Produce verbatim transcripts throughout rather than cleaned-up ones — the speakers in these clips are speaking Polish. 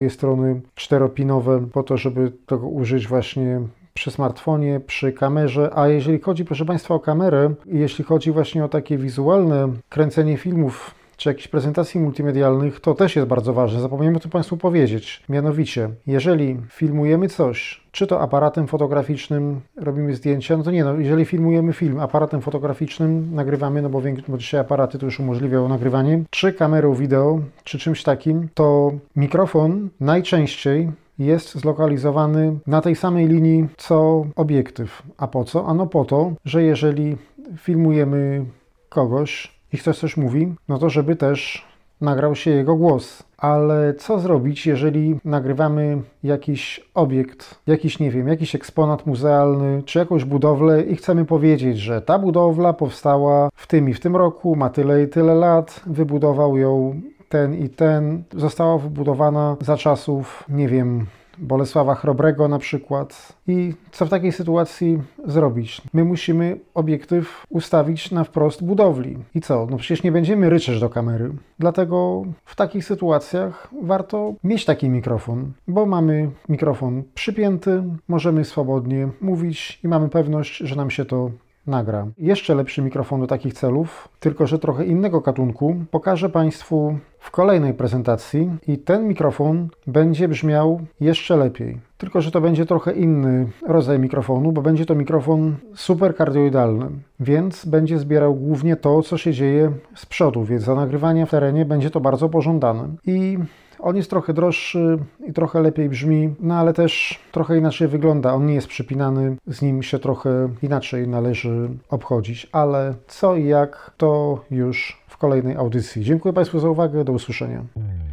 strony czteropinowe po to, żeby tego użyć właśnie przy smartfonie, przy kamerze, a jeżeli chodzi, proszę Państwa, o kamerę i jeśli chodzi właśnie o takie wizualne kręcenie filmów czy jakichś prezentacji multimedialnych, to też jest bardzo ważne. Zapomniałem o tym Państwu powiedzieć. Mianowicie, jeżeli filmujemy coś, czy to aparatem fotograficznym robimy zdjęcia, no to nie, no jeżeli filmujemy film aparatem fotograficznym, nagrywamy, no bo, bo dzisiaj aparaty to już umożliwiają nagrywanie, czy kamerą wideo, czy czymś takim, to mikrofon najczęściej jest zlokalizowany na tej samej linii co obiektyw. A po co? Ano po to, że jeżeli filmujemy kogoś i ktoś coś mówi, no to żeby też nagrał się jego głos. Ale co zrobić, jeżeli nagrywamy jakiś obiekt, jakiś, nie wiem, jakiś eksponat muzealny, czy jakąś budowlę i chcemy powiedzieć, że ta budowla powstała w tym i w tym roku, ma tyle i tyle lat, wybudował ją ten i ten, została wybudowana za czasów, nie wiem, Bolesława Chrobrego na przykład. I co w takiej sytuacji zrobić? My musimy obiektyw ustawić na wprost budowli. I co? No przecież nie będziemy ryczeć do kamery. Dlatego w takich sytuacjach warto mieć taki mikrofon, bo mamy mikrofon przypięty, możemy swobodnie mówić i mamy pewność, że nam się to nagra. Jeszcze lepszy mikrofon do takich celów, tylko że trochę innego gatunku, pokażę Państwu w kolejnej prezentacji i ten mikrofon będzie brzmiał jeszcze lepiej. Tylko że to będzie trochę inny rodzaj mikrofonu, bo będzie to mikrofon superkardioidalny, więc będzie zbierał głównie to, co się dzieje z przodu, więc za nagrywanie w terenie będzie to bardzo pożądane. I on jest trochę droższy i trochę lepiej brzmi, no ale też trochę inaczej wygląda. On nie jest przypinany, z nim się trochę inaczej należy obchodzić, ale co i jak, to już w kolejnej audycji. Dziękuję Państwu za uwagę, do usłyszenia.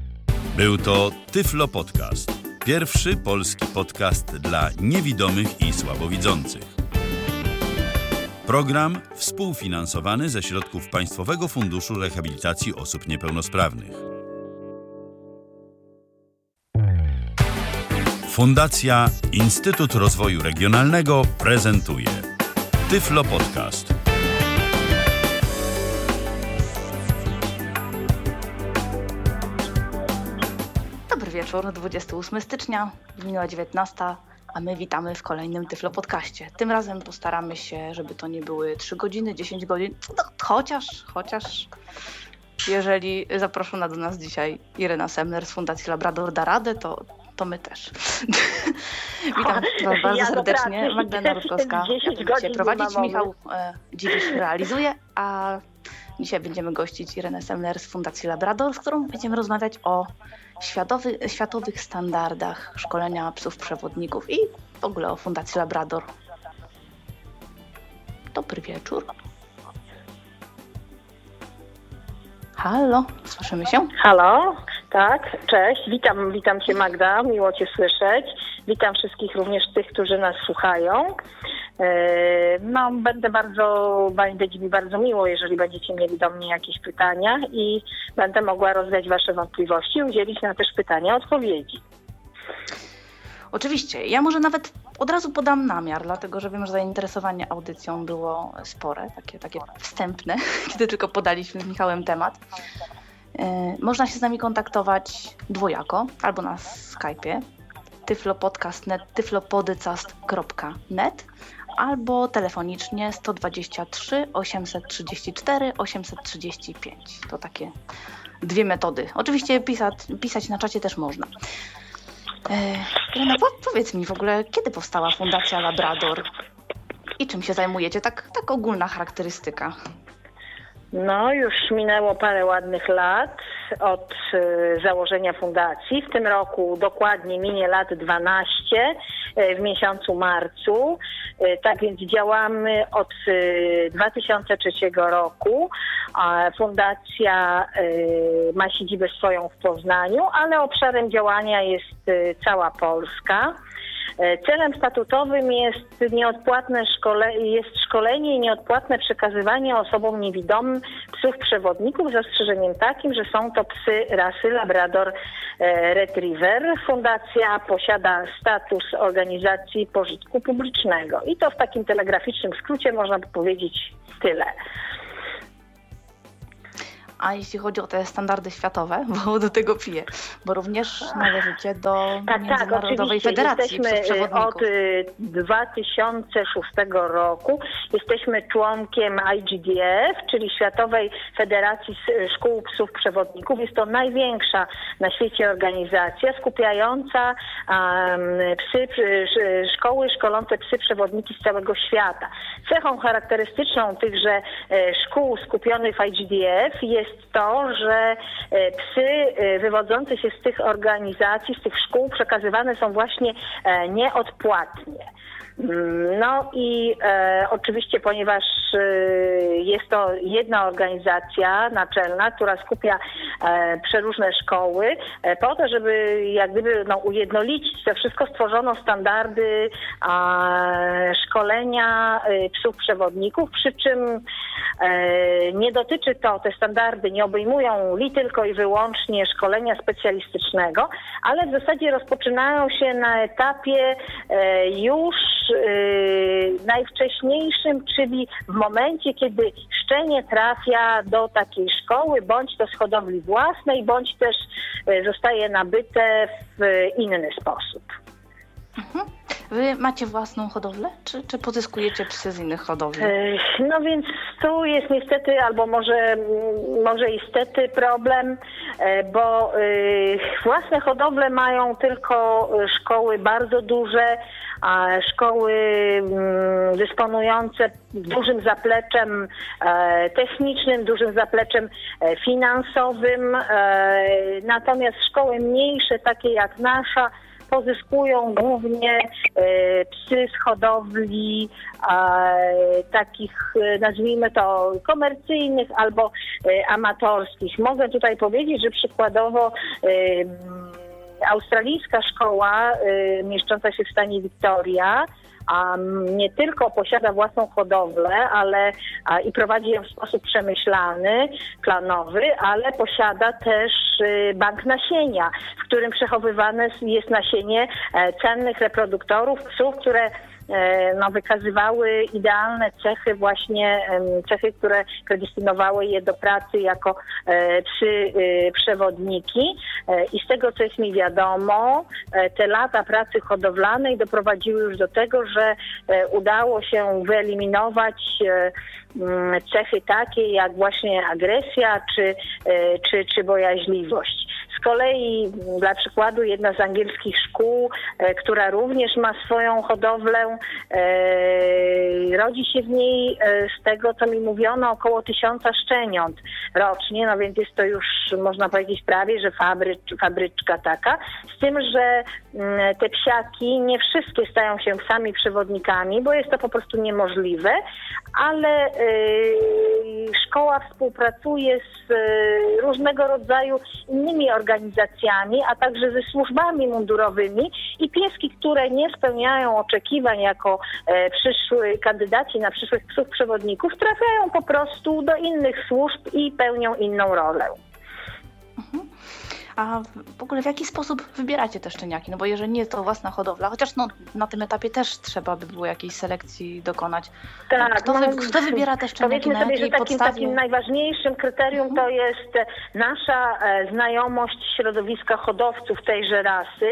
Był to Tyflo Podcast. Pierwszy polski podcast dla niewidomych i słabowidzących. Program współfinansowany ze środków Państwowego Funduszu Rehabilitacji Osób Niepełnosprawnych. Fundacja Instytut Rozwoju Regionalnego prezentuje Tyflo Podcast. Dobry wieczór, dwudziestego ósmego stycznia, minęła dziewiętnasta, a my witamy w kolejnym Tyflo Podcaście. Tym razem postaramy się, żeby to nie były trzy godziny, dziesięć godzin, no, chociaż, chociaż jeżeli zaproszona do nas dzisiaj Irena Semner z Fundacji Labrador da radę, to to my też. Witam Was bardzo ja serdecznie. Magdalena Rutkowska będzie prowadzić, Michał e, Dziwisz realizuje, a dzisiaj będziemy gościć Irenę Semner z Fundacji Labrador, z którą będziemy rozmawiać o światowy, światowych standardach szkolenia psów przewodników i w ogóle o Fundacji Labrador. Dobry wieczór. Halo, słyszymy się? Halo, tak, cześć, witam, witam Cię Magda, miło Cię słyszeć. Witam wszystkich, również tych, którzy nas słuchają. No, będę bardzo, będzie mi bardzo miło, jeżeli będziecie mieli do mnie jakieś pytania i będę mogła rozwiać Wasze wątpliwości i udzielić na też pytania odpowiedzi. Oczywiście. Ja może nawet od razu podam namiar, dlatego że wiem, że zainteresowanie audycją było spore, takie, takie wstępne, kiedy tylko podaliśmy z Michałem temat. Yy, można się z nami kontaktować dwojako, albo na Skype'ie tyflopodcast kropka net, tyflopodcast kropka net, albo telefonicznie sto dwadzieścia trzy osiemset trzydzieści cztery osiemset trzydzieści pięć. To takie dwie metody. Oczywiście pisać, pisać na czacie też można. Irena, powiedz mi w ogóle, kiedy powstała Fundacja Labrador i czym się zajmujecie? Tak, tak ogólna charakterystyka. No, już minęło parę ładnych lat od y, założenia fundacji. W tym roku dokładnie minie lat dwanaście y, w miesiącu marcu. Y, tak więc działamy od y, dwa tysiące trzeciego roku. A fundacja y, ma siedzibę swoją w Poznaniu, ale obszarem działania jest y, cała Polska. Celem statutowym jest nieodpłatne szkole, jest szkolenie i nieodpłatne przekazywanie osobom niewidomym psów przewodników z zastrzeżeniem takim, że są to psy rasy Labrador Retriever. Fundacja posiada status organizacji pożytku publicznego i to w takim telegraficznym skrócie można by powiedzieć tyle. A jeśli chodzi o te standardy światowe, bo do tego piję, bo również należycie do tak, Międzynarodowej tak, Federacji Psów Przewodników. Od dwa tysiące szóstego roku jesteśmy członkiem I G D F, czyli Światowej Federacji Szkół Psów Przewodników. Jest to największa na świecie organizacja skupiająca um, psy, szkoły szkolące psy przewodniki z całego świata. Cechą charakterystyczną tychże szkół skupionych w I G D F jest to, że psy wywodzące się z tych organizacji, z tych szkół przekazywane są właśnie nieodpłatnie. No i e, oczywiście, ponieważ e, jest to jedna organizacja naczelna, która skupia e, przeróżne szkoły, e, po to, żeby jak gdyby no, ujednolicić to wszystko, stworzono standardy e, szkolenia e, psów przewodników, przy czym e, nie dotyczy to, te standardy nie obejmują li tylko i wyłącznie szkolenia specjalistycznego, ale w zasadzie rozpoczynają się na etapie e, już najwcześniejszym, czyli w momencie, kiedy szczenie trafia do takiej szkoły, bądź to z hodowli własnej, bądź też zostaje nabyte w inny sposób. Mhm. Wy macie własną hodowlę, czy, czy pozyskujecie psy z innych hodowli? No więc tu jest niestety, albo może, może istety problem, bo własne hodowle mają tylko szkoły bardzo duże, a szkoły dysponujące dużym zapleczem technicznym, dużym zapleczem finansowym, natomiast szkoły mniejsze, takie jak nasza, pozyskują głównie e, psy z hodowli e, takich, nazwijmy to, komercyjnych albo e, amatorskich. Mogę tutaj powiedzieć, że przykładowo e, australijska szkoła e, mieszcząca się w stanie Victoria a nie tylko posiada własną hodowlę, ale a, i prowadzi ją w sposób przemyślany, planowy, ale posiada też y, bank nasienia, w którym przechowywane jest nasienie e, cennych reproduktorów psów, które no, wykazywały idealne cechy, właśnie cechy, które predestynowały je do pracy jako psy przewodniki. I z tego, co jest mi wiadomo, te lata pracy hodowlanej doprowadziły już do tego, że udało się wyeliminować cechy takie jak właśnie agresja czy, czy, czy bojaźliwość. Z kolei dla przykładu jedna z angielskich szkół, która również ma swoją hodowlę, rodzi się w niej z tego, co mi mówiono, około tysiąca szczeniąt rocznie, no więc jest to już, można powiedzieć, prawie, że fabrycz, fabryczka taka, z tym, że te psiaki nie wszystkie stają się psami przewodnikami, bo jest to po prostu niemożliwe, ale szkoła współpracuje z różnego rodzaju innymi organizacjami, a także ze służbami mundurowymi i pieski, które nie spełniają oczekiwań jako przyszły kandydaci na przyszłych psów przewodników, trafiają po prostu do innych służb i pełnią inną rolę. Mhm. A w ogóle w jaki sposób wybieracie te szczeniaki? No bo jeżeli nie jest to własna hodowla, chociaż no, na tym etapie też trzeba by było jakiejś selekcji dokonać. Tak, kto, wy, kto wybiera te szczeniaki? Powiedzmy sobie, że takim, podstawie? takim najważniejszym kryterium to jest nasza e, znajomość środowiska hodowców tejże rasy.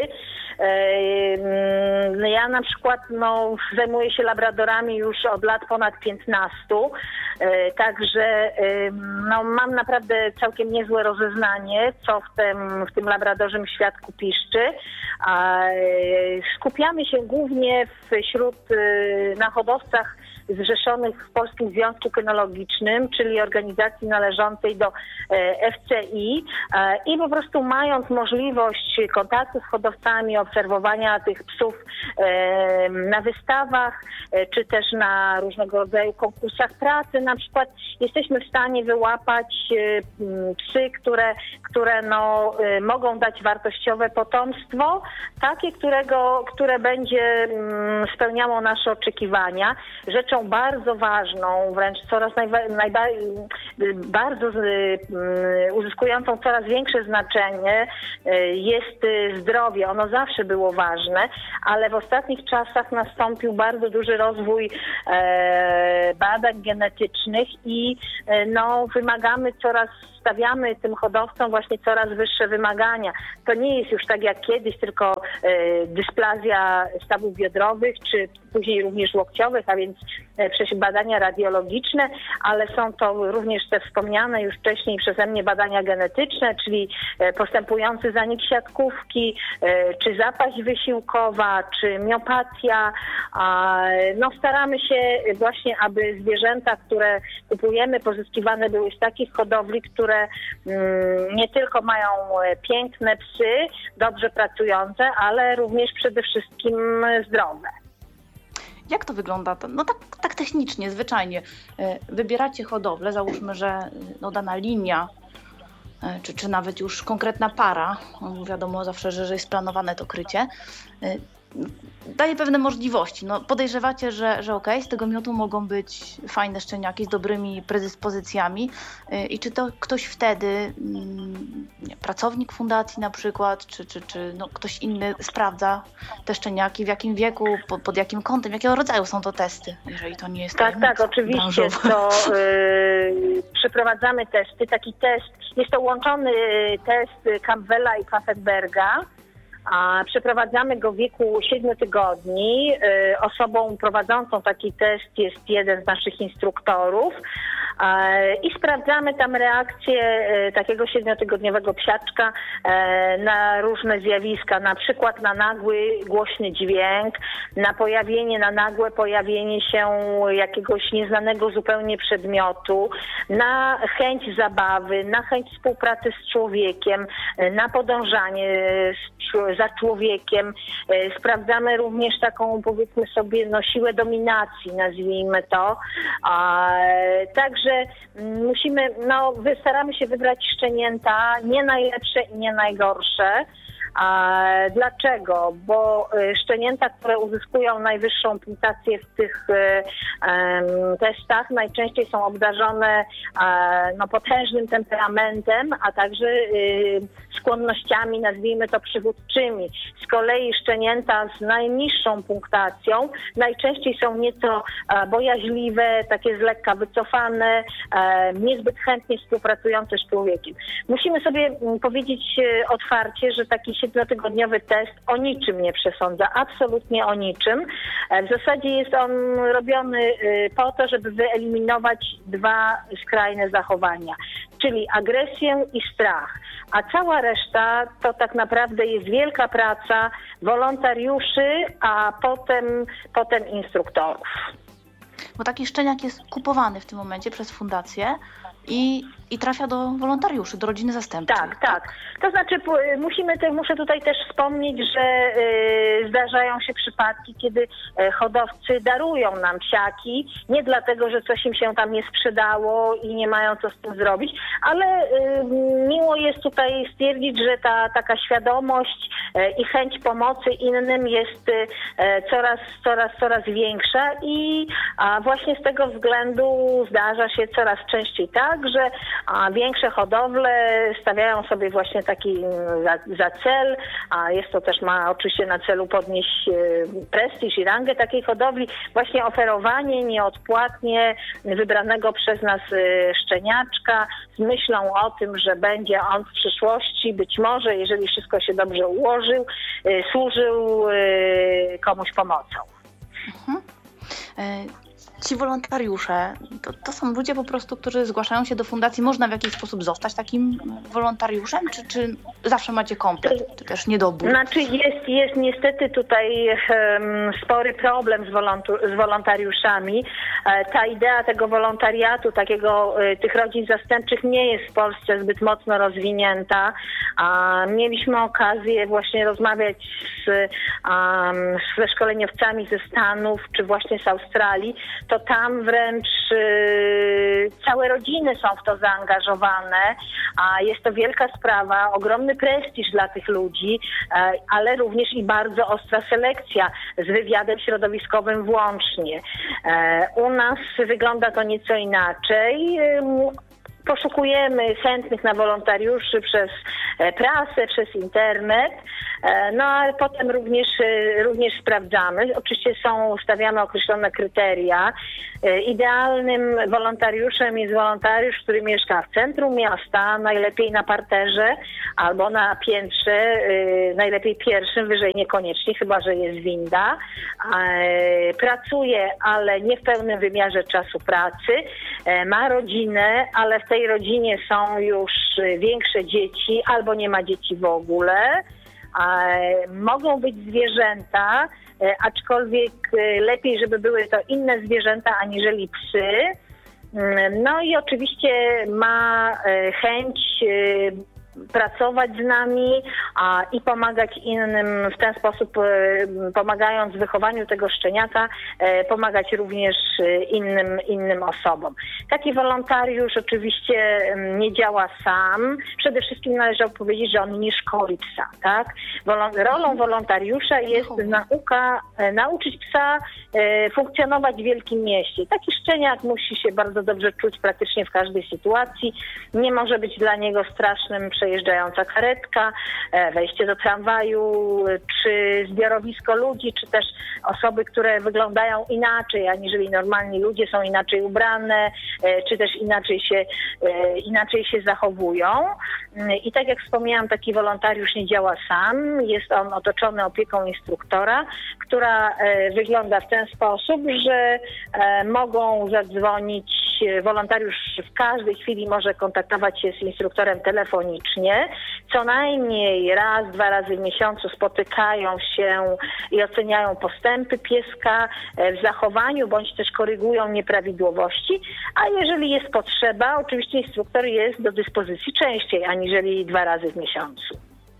E, ja na przykład no, zajmuję się labradorami już od lat ponad piętnastu, e, także e, no, mam naprawdę całkiem niezłe rozeznanie, co w tym w tym labradorzym świadku piszczy. Skupiamy się głównie wśród na hodowcach zrzeszonych w Polskim Związku Kynologicznym, czyli organizacji należącej do F C I i po prostu mając możliwość kontaktu z hodowcami, obserwowania tych psów na wystawach, czy też na różnego rodzaju konkursach pracy, na przykład jesteśmy w stanie wyłapać psy, które, które no, mogą dać wartościowe potomstwo, takie, którego, które będzie spełniało nasze oczekiwania. Rzeczą bardzo ważną, wręcz coraz najwa- najba- bardzo z, uzyskującą coraz większe znaczenie jest zdrowie. Ono zawsze było ważne, ale w ostatnich czasach nastąpił bardzo duży rozwój e, badań genetycznych i no, wymagamy coraz stawiamy tym hodowcom właśnie coraz wyższe wymagania. To nie jest już tak jak kiedyś, tylko dysplazja stawów biodrowych, czy później również łokciowych, a więc przez badania radiologiczne, ale są to również te wspomniane już wcześniej przeze mnie badania genetyczne, czyli postępujący zanik siatkówki, czy zapaść wysiłkowa, czy miopatia. No staramy się właśnie, aby zwierzęta, które kupujemy, pozyskiwane były z takich hodowli, które nie tylko mają piękne psy, dobrze pracujące, ale również przede wszystkim zdrowe. Jak to wygląda? No tak, tak technicznie, zwyczajnie. Wybieracie hodowlę, załóżmy, że no dana linia, czy, czy nawet już konkretna para, no wiadomo zawsze, że, że jest planowane to krycie, daje pewne możliwości. No, podejrzewacie, że, że okej, z tego miotu mogą być fajne szczeniaki z dobrymi predyspozycjami. I czy to ktoś wtedy, nie, pracownik fundacji na przykład, czy, czy, czy no, ktoś inny sprawdza te szczeniaki, w jakim wieku, pod, pod jakim kątem, jakiego rodzaju są to testy, jeżeli to nie jest tak, tak, oczywiście. To yy, przeprowadzamy testy. Taki test, jest to łączony test Campbella i Pfaffenberga. A przeprowadzamy go w wieku siedmiu tygodni. Osobą prowadzącą taki test jest jeden z naszych instruktorów i sprawdzamy tam reakcję takiego siedmiotygodniowego psiaczka na różne zjawiska, na przykład na nagły, głośny dźwięk, na pojawienie, na nagłe pojawienie się jakiegoś nieznanego zupełnie przedmiotu, na chęć zabawy, na chęć współpracy z człowiekiem, na podążanie z za człowiekiem. Sprawdzamy również taką, powiedzmy sobie, no, siłę dominacji, nazwijmy to. A, także musimy, no, staramy się wybrać szczenięta nie najlepsze i nie najgorsze. A dlaczego? Bo szczenięta, które uzyskują najwyższą punktację w tych um, testach, najczęściej są obdarzone um, no, potężnym temperamentem, a także um, skłonnościami, nazwijmy to, przywódczymi. Z kolei szczenięta z najniższą punktacją najczęściej są nieco um, bojaźliwe, takie z lekka wycofane, um, niezbyt chętnie współpracujące z człowiekiem. Musimy sobie um, powiedzieć um, otwarcie, że taki siedmiotygodniowy test o niczym nie przesądza, absolutnie o niczym. W zasadzie jest on robiony po to, żeby wyeliminować dwa skrajne zachowania, czyli agresję i strach. A cała reszta to tak naprawdę jest wielka praca wolontariuszy, a potem, potem instruktorów. Bo taki szczeniak jest kupowany w tym momencie przez fundację i, i trafia do wolontariuszy, do rodziny zastępczej. Tak, tak. To znaczy musimy te, muszę tutaj też wspomnieć, że y, zdarzają się przypadki, kiedy y, hodowcy darują nam psiaki, nie dlatego, że coś im się tam nie sprzedało i nie mają co z tym zrobić, ale y, miło jest tutaj stwierdzić, że ta taka świadomość y, i chęć pomocy innym jest y, coraz, coraz, coraz większa i a właśnie z tego względu zdarza się coraz częściej tak, że a większe hodowle stawiają sobie właśnie taki za, za cel, a jest to też ma oczywiście na celu podnieść prestiż i rangę takiej hodowli, właśnie oferowanie nieodpłatnie wybranego przez nas szczeniaczka z myślą o tym, że będzie on w przyszłości, być może, jeżeli wszystko się dobrze ułożył, służył komuś pomocą. Mhm. Ci wolontariusze, to, to są ludzie po prostu, którzy zgłaszają się do fundacji. Można w jakiś sposób zostać takim wolontariuszem, czy, czy zawsze macie komplet, czy też niedobór? Znaczy jest, jest niestety tutaj um, spory problem z, wolontu- z wolontariuszami. E, ta idea tego wolontariatu, takiego e, tych rodzin zastępczych nie jest w Polsce zbyt mocno rozwinięta. A mieliśmy okazję właśnie rozmawiać z, um, ze szkoleniowcami ze Stanów, czy właśnie z Australii. To tam wręcz y, całe rodziny są w to zaangażowane, a jest to wielka sprawa, ogromny prestiż dla tych ludzi, y, ale również i bardzo ostra selekcja z wywiadem środowiskowym włącznie. Y, u nas wygląda to nieco inaczej. Y, Poszukujemy chętnych na wolontariuszy przez prasę, przez internet. No ale potem również, również sprawdzamy. Oczywiście są stawiane określone kryteria. Idealnym wolontariuszem jest wolontariusz, który mieszka w centrum miasta, najlepiej na parterze albo na piętrze, najlepiej pierwszym, wyżej niekoniecznie, chyba że jest winda. Pracuje, ale nie w pełnym wymiarze czasu pracy. Ma rodzinę, ale w tej rodzinie są już większe dzieci albo nie ma dzieci w ogóle. Mogą być zwierzęta, aczkolwiek lepiej, żeby były to inne zwierzęta aniżeli psy. No i oczywiście ma chęć pracować z nami a, i pomagać innym w ten sposób, e, pomagając w wychowaniu tego szczeniaka, e, pomagać również innym, innym osobom. Taki wolontariusz oczywiście nie działa sam. Przede wszystkim należało powiedzieć, że on nie szkoli psa, tak? Wolon- rolą wolontariusza jest nauka, e, nauczyć psa e, funkcjonować w wielkim mieście. Taki szczeniak musi się bardzo dobrze czuć praktycznie w każdej sytuacji. Nie może być dla niego strasznym przejeżdżająca karetka, wejście do tramwaju, czy zbiorowisko ludzi, czy też osoby, które wyglądają inaczej, aniżeli normalni ludzie, są inaczej ubrane, czy też inaczej się, inaczej się zachowują. I tak jak wspomniałam, taki wolontariusz nie działa sam. Jest on otoczony opieką instruktora, która wygląda w ten sposób, że mogą zadzwonić, wolontariusz w każdej chwili może kontaktować się z instruktorem telefonicznie. Co najmniej raz, dwa razy w miesiącu spotykają się i oceniają postępy pieska w zachowaniu, bądź też korygują nieprawidłowości. A jeżeli jest potrzeba, oczywiście instruktor jest do dyspozycji częściej, aniżeli dwa razy w miesiącu.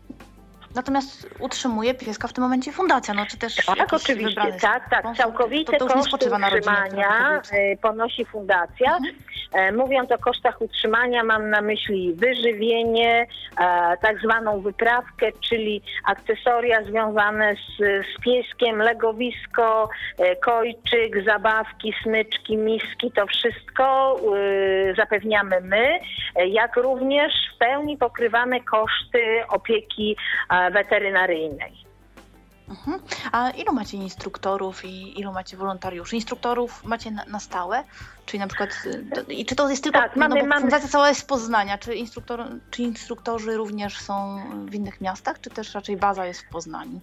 Natomiast utrzymuje pieska w tym momencie fundacja, no czy też tak, oczywiście, tak, tak. Całkowite to, to koszty utrzymania ponosi fundacja. Mhm. Mówiąc o kosztach utrzymania, mam na myśli wyżywienie, tak zwaną wyprawkę, czyli akcesoria związane z, z pieskiem, legowisko, kojczyk, zabawki, smyczki, miski, to wszystko zapewniamy my, jak również w pełni pokrywamy koszty opieki weterynaryjnej. Mhm. A ilu macie instruktorów i ilu macie wolontariuszy? Instruktorów macie na, na stałe? Czyli na przykład, i czy to jest tylko, tak, mamy, no bo mamy... fundacja cała jest z Poznania, czy, instruktor, czy instruktorzy również są w innych miastach, czy też raczej baza jest w Poznaniu?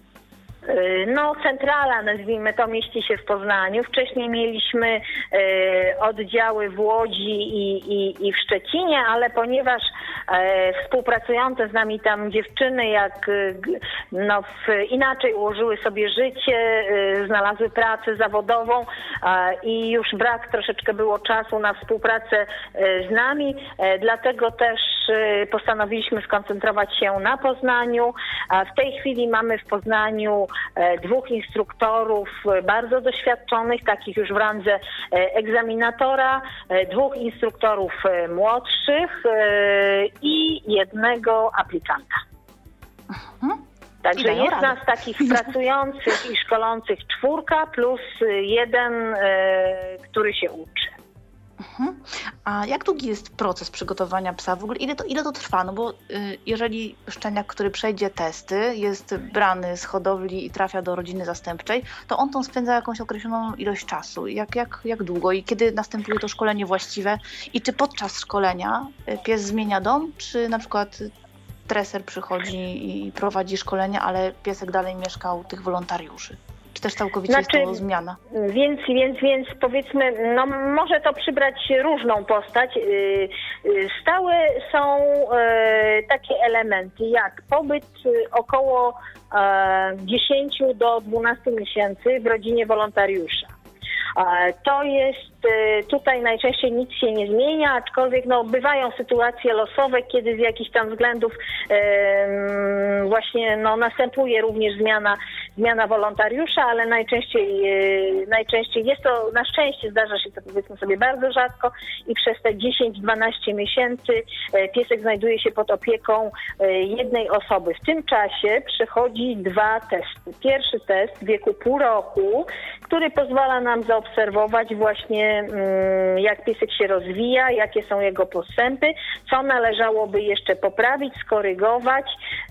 No, centrala, nazwijmy to, mieści się w Poznaniu. Wcześniej mieliśmy e, oddziały w Łodzi i, i, i w Szczecinie, ale ponieważ e, współpracujące z nami tam dziewczyny, jak no, w, inaczej ułożyły sobie życie, e, znalazły pracę zawodową e, i już brak troszeczkę było czasu na współpracę e, z nami, e, dlatego też e, postanowiliśmy skoncentrować się na Poznaniu. A w tej chwili mamy w Poznaniu dwóch instruktorów bardzo doświadczonych, takich już w randze egzaminatora, dwóch instruktorów młodszych i jednego aplikanta. Mhm. Także jest nas takich pracujących i szkolących czwórka plus jeden, który się uczy. Mhm. A jak długi jest proces przygotowania psa? W ogóle ile to, ile to trwa? No bo y, jeżeli szczeniak, który przejdzie testy, jest brany z hodowli i trafia do rodziny zastępczej, to on tam spędza jakąś określoną ilość czasu. Jak, jak, jak długo i kiedy następuje to szkolenie właściwe? I czy podczas szkolenia pies zmienia dom, czy na przykład treser przychodzi i prowadzi szkolenie, ale piesek dalej mieszka u tych wolontariuszy? Czy też całkowicie znaczy, jest to zmiana? Więc, więc, więc powiedzmy, no może to przybrać różną postać. Stałe są takie elementy jak pobyt około dziesięć do dwunastu miesięcy w rodzinie wolontariusza. To jest, tutaj najczęściej nic się nie zmienia, aczkolwiek no, bywają sytuacje losowe, kiedy z jakichś tam względów e, właśnie no, następuje również zmiana zmiana wolontariusza, ale najczęściej, najczęściej jest to, na szczęście zdarza się to, powiedzmy sobie, bardzo rzadko i przez te dziesięć dwanaście miesięcy piesek znajduje się pod opieką jednej osoby. W tym czasie przechodzi dwa testy. Pierwszy test w wieku pół roku, który pozwala nam zaobserwować właśnie, jak piesek się rozwija, jakie są jego postępy, co należałoby jeszcze poprawić, skorygować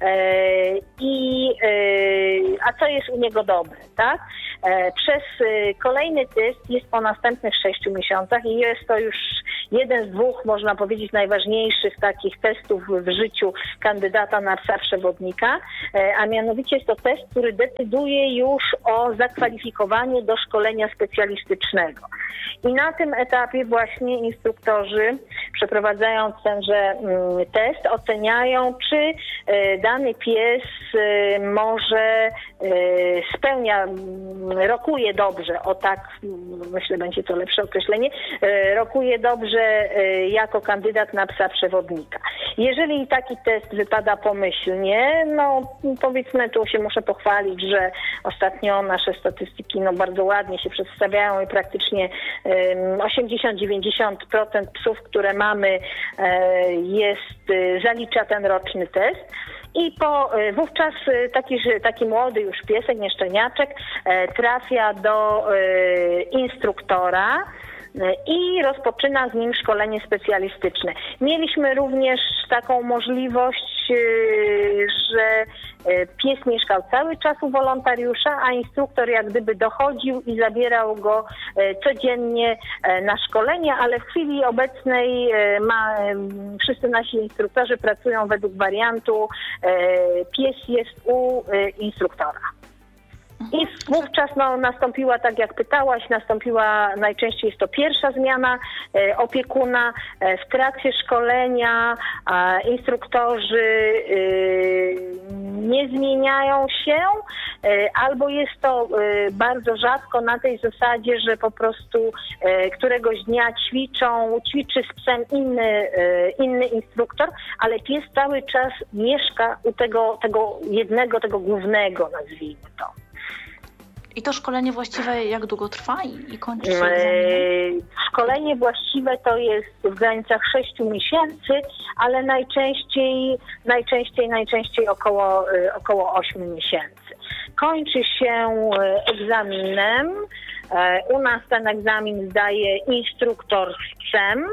i a co jest u niego dobre, tak? Przez kolejny test jest po następnych sześciu miesiącach i jest to już jeden z dwóch, można powiedzieć, najważniejszych takich testów w życiu kandydata na psa przewodnika, a mianowicie jest to test, który decyduje już o zakwalifikowaniu do szkolenia specjalistycznego. I na tym etapie właśnie instruktorzy, przeprowadzając tenże test, oceniają, czy dany pies może spełnia, rokuje dobrze, o tak, myślę, będzie to lepsze określenie, rokuje dobrze jako kandydat na psa przewodnika. Jeżeli taki test wypada pomyślnie, no powiedzmy, tu się muszę pochwalić, że ostatnio nasze statystyki no bardzo ładnie się przedstawiają i praktycznie osiemdziesiąt do dziewięćdziesięciu procent psów, które mamy, jest, zalicza ten roczny test. I po, wówczas taki, taki młody już piesek, nieszczeniaczek, trafia do instruktora i rozpoczyna z nim szkolenie specjalistyczne. Mieliśmy również taką możliwość, że pies mieszkał cały czas u wolontariusza, a instruktor jak gdyby dochodził i zabierał go codziennie na szkolenie, ale w chwili obecnej ma, wszyscy nasi instruktorzy pracują według wariantu pies jest u instruktora. I wówczas no, nastąpiła, tak jak pytałaś, nastąpiła, najczęściej jest to pierwsza zmiana e, opiekuna. E, w trakcie szkolenia e, instruktorzy e, nie zmieniają się, e, albo jest to e, bardzo rzadko na tej zasadzie, że po prostu e, któregoś dnia ćwiczą, ćwiczy z psem inny, e, inny instruktor, ale pies cały czas mieszka u tego, tego jednego, tego głównego, nazwijmy to. I to szkolenie właściwe jak długo trwa i, i kończy się egzaminem? Szkolenie właściwe to jest w granicach sześciu miesięcy, ale najczęściej, najczęściej, najczęściej około, około ośmiu miesięcy. Kończy się egzaminem. U nas ten egzamin zdaje instruktor z psem.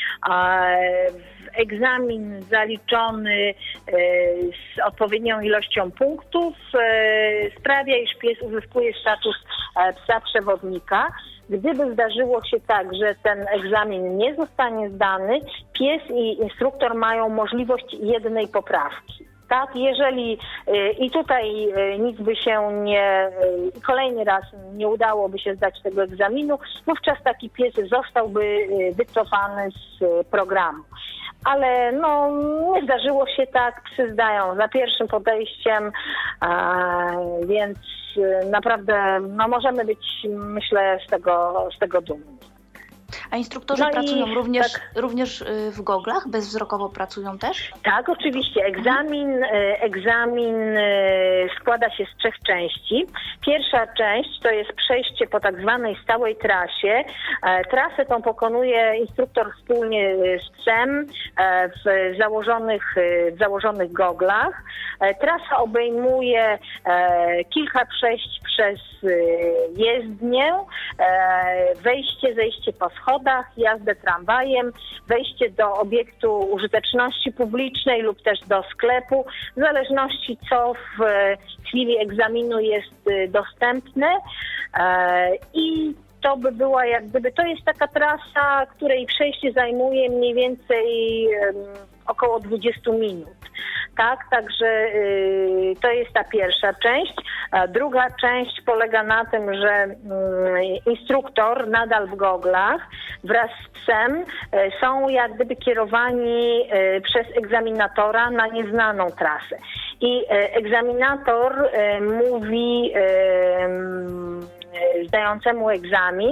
Egzamin zaliczony z odpowiednią ilością punktów sprawia, iż pies uzyskuje status psa przewodnika. Gdyby zdarzyło się tak, że ten egzamin nie zostanie zdany, pies i instruktor mają możliwość jednej poprawki. Tak, jeżeli i tutaj nic by się nie, kolejny raz nie udałoby się zdać tego egzaminu, wówczas taki pies zostałby wycofany z programu. Ale no, nie zdarzyło się tak, psy zdają za pierwszym podejściem, a, więc naprawdę no, możemy być, myślę, z tego, z tego dumni. A instruktorzy no pracują również, tak. również w goglach? Bezwzrokowo pracują też? Tak, oczywiście. Egzamin, egzamin składa się z trzech części. Pierwsza część to jest przejście po tak zwanej stałej trasie. Trasę tą pokonuje instruktor wspólnie z psem w założonych, w założonych goglach. Trasa obejmuje kilka przejść przez jezdnię, wejście, zejście po schodach, jazdę tramwajem, wejście do obiektu użyteczności publicznej lub też do sklepu, w zależności co w chwili egzaminu jest dostępne. I to by była jak gdyby, to jest taka trasa, której przejście zajmuje mniej więcej około dwadzieścia minut. Tak, także y, to jest ta pierwsza część. A druga część polega na tym, że y, instruktor nadal w goglach wraz z psem y, są jak gdyby kierowani y, przez egzaminatora na nieznaną trasę. I y, egzaminator y, mówi y, zdającemu egzamin,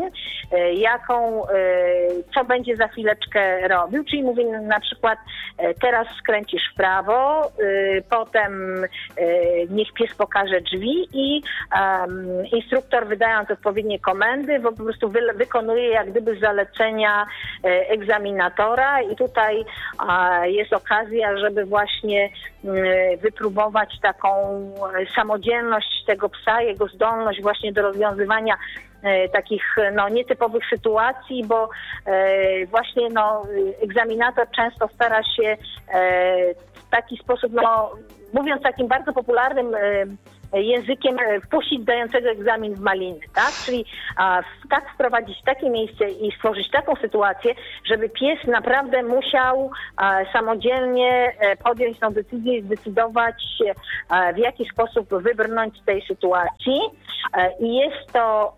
jaką, co będzie za chwileczkę robił, czyli mówi na przykład teraz skręcisz w prawo, potem niech pies pokaże drzwi i um, instruktor, wydając odpowiednie komendy, po prostu wy, wykonuje jak gdyby zalecenia egzaminatora i tutaj a, jest okazja, żeby właśnie y, wypróbować taką samodzielność tego psa, jego zdolność właśnie do rozwiązywania y, takich no, nietypowych sytuacji, bo y, właśnie no, egzaminator często stara się y, w taki sposób, no, mówiąc takim bardzo popularnym y, językiem, wpuścić dającego egzamin w maliny, tak? Czyli a, tak wprowadzić takie miejsce i stworzyć taką sytuację, żeby pies naprawdę musiał a, samodzielnie e, podjąć tą decyzję i zdecydować, e, w jaki sposób wybrnąć z tej sytuacji. E, I jest to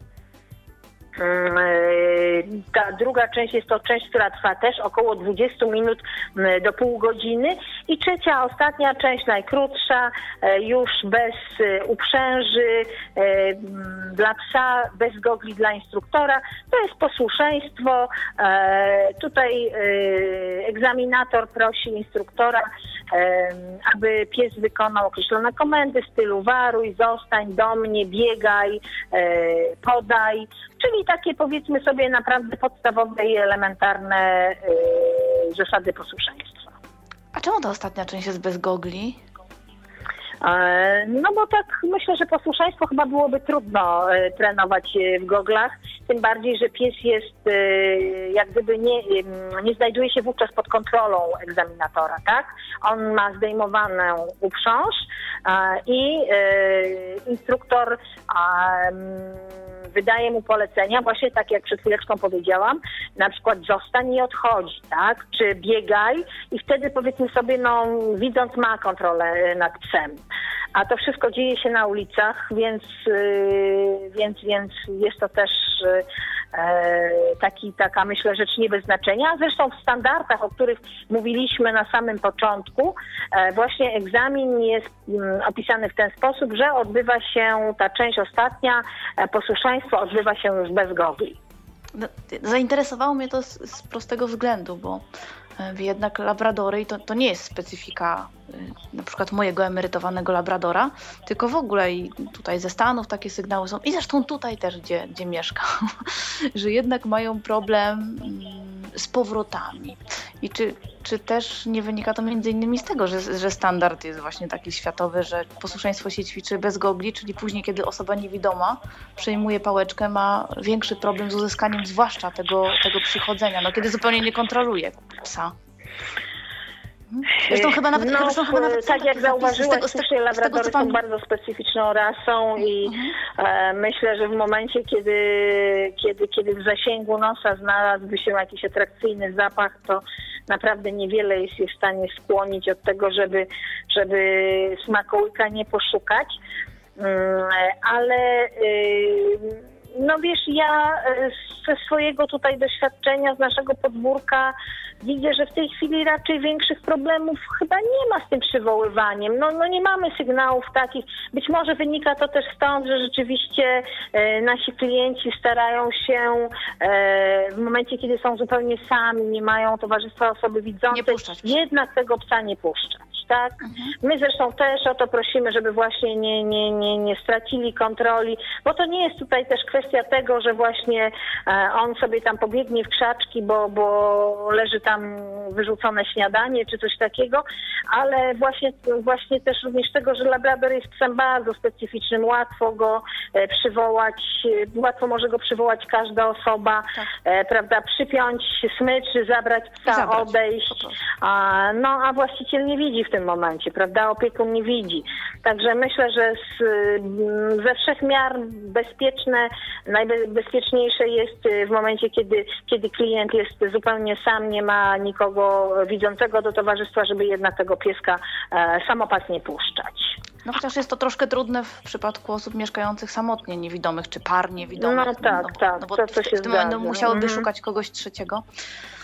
ta druga część jest to część, która trwa też około dwadzieścia minut do pół godziny i trzecia, ostatnia część, najkrótsza, już bez uprzęży, dla psa, bez gogli dla instruktora. To jest posłuszeństwo. Tutaj egzaminator prosi instruktora, aby pies wykonał określone komendy w stylu waruj, zostań, do mnie, biegaj, podaj, czyli takie, powiedzmy sobie, naprawdę podstawowe i elementarne y, zasady posłuszeństwa. A czemu ta ostatnia część jest bez gogli? No bo tak myślę, że posłuszeństwo chyba byłoby trudno y, trenować y, w goglach, tym bardziej, że pies jest y, jak gdyby nie, y, nie znajduje się wówczas pod kontrolą egzaminatora, tak? On ma zdejmowaną uprząż y, i y, instruktor y, wydaje mu polecenia, właśnie tak jak przed chwileczką powiedziałam, na przykład zostań i odchodzi, tak? Czy biegaj i wtedy, powiedzmy sobie, no widząc, ma kontrolę nad psem. A to wszystko dzieje się na ulicach, więc, yy, więc, więc jest to też yy, taki, taka, myślę, rzecz nie bez znaczenia. Zresztą w standardach, o których mówiliśmy na samym początku, yy, właśnie egzamin jest yy, opisany w ten sposób, że odbywa się ta część ostatnia, yy, posłuszeństwo odbywa się już bez gogli. No, zainteresowało mnie to z, z prostego względu, bo jednak labradory, i to, to nie jest specyfika na przykład mojego emerytowanego labradora, tylko w ogóle i tutaj ze Stanów takie sygnały są i zresztą tutaj też, gdzie, gdzie mieszkam, że jednak mają problem z powrotami. I czy, czy też nie wynika to między innymi z tego, że, że standard jest właśnie taki światowy, że posłuszeństwo się ćwiczy bez gogli, czyli później, kiedy osoba niewidoma przejmuje pałeczkę, ma większy problem z uzyskaniem zwłaszcza tego, tego przychodzenia, no kiedy zupełnie nie kontroluje psa. Zresztą chyba nawet, no, zresztą chyba nawet tak jak zauważyłaś, słusznie, labradory są pani... bardzo specyficzną rasą i mhm. e, myślę, że w momencie, kiedy, kiedy, kiedy w zasięgu nosa znalazłby się jakiś atrakcyjny zapach, to naprawdę niewiele jest je w stanie skłonić od tego, żeby, żeby smakołyka nie poszukać. Mm, ale y, no wiesz, ja ze swojego tutaj doświadczenia, z naszego podwórka widzę, że w tej chwili raczej większych problemów chyba nie ma z tym przywoływaniem. No, no nie mamy sygnałów takich. Być może wynika to też stąd, że rzeczywiście e, nasi klienci starają się e, w momencie, kiedy są zupełnie sami, nie mają towarzystwa osoby widzącej, jednak tego psa nie puszczać. Tak? Mhm. My zresztą też o to prosimy, żeby właśnie nie, nie, nie, nie stracili kontroli, bo to nie jest tutaj też kwestia tego, że właśnie e, on sobie tam pobiegnie w krzaczki, bo, bo leży tam wyrzucone śniadanie czy coś takiego, ale właśnie, właśnie też również tego, że labrador jest psem bardzo specyficznym, łatwo go e, przywołać, e, łatwo może go przywołać każda osoba, tak. e, prawda, przypiąć smyczy, zabrać psa, zabrać. odejść, a, no a właściciel nie widzi w tym momencie, prawda, opiekun nie widzi. Także myślę, że z, ze wszech miar bezpieczne, najbezpieczniejsze jest w momencie, kiedy, kiedy klient jest zupełnie sam, nie ma nikogo widzącego do towarzystwa, żeby jednak tego pieska e, samopatnie puszczać. No chociaż jest to troszkę trudne w przypadku osób mieszkających samotnie niewidomych, czy par niewidomych. No tak, no, tak. No bo to, to w, się w tym momencie zgadza. musiałyby mhm. szukać kogoś trzeciego.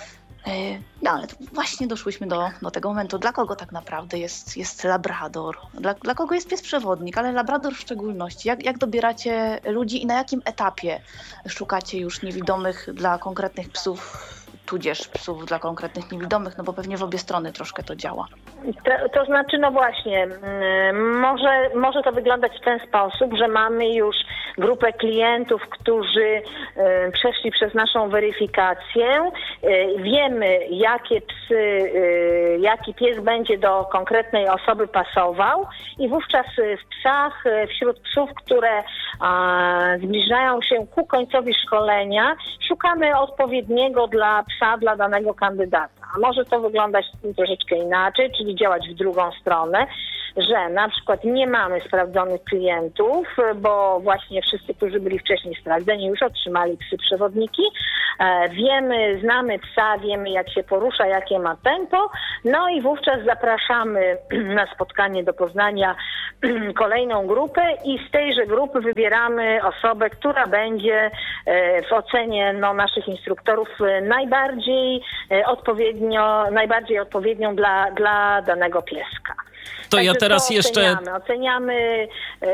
No ale właśnie doszłyśmy do, do tego momentu, dla kogo tak naprawdę jest, jest labrador, dla, dla kogo jest pies przewodnik, ale labrador w szczególności. Jak, jak dobieracie ludzi i na jakim etapie szukacie już niewidomych dla konkretnych psów, tudzież psów dla konkretnych niewidomych, no bo pewnie w obie strony troszkę to działa. To, to znaczy, no właśnie, może, może to wyglądać w ten sposób, że mamy już grupę klientów, którzy przeszli przez naszą weryfikację. Wiemy, jakie psy, jaki pies będzie do konkretnej osoby pasował i wówczas w psach, wśród psów, które zbliżają się ku końcowi szkolenia, szukamy odpowiedniego dla psa, dla danego kandydata. A może to wyglądać troszeczkę inaczej, czyli działać w drugą stronę, że na przykład nie mamy sprawdzonych klientów, bo właśnie wszyscy, którzy byli wcześniej sprawdzeni, już otrzymali psy przewodniki. Wiemy, znamy psa, wiemy jak się porusza, jakie ma tempo, no i wówczas zapraszamy na spotkanie do Poznania kolejną grupę i z tejże grupy wybieramy osobę, która będzie w ocenie no, naszych instruktorów najbardziej odpowiednio, najbardziej odpowiednią dla, dla danego pieska. To Także ja teraz to jeszcze... Oceniamy, oceniamy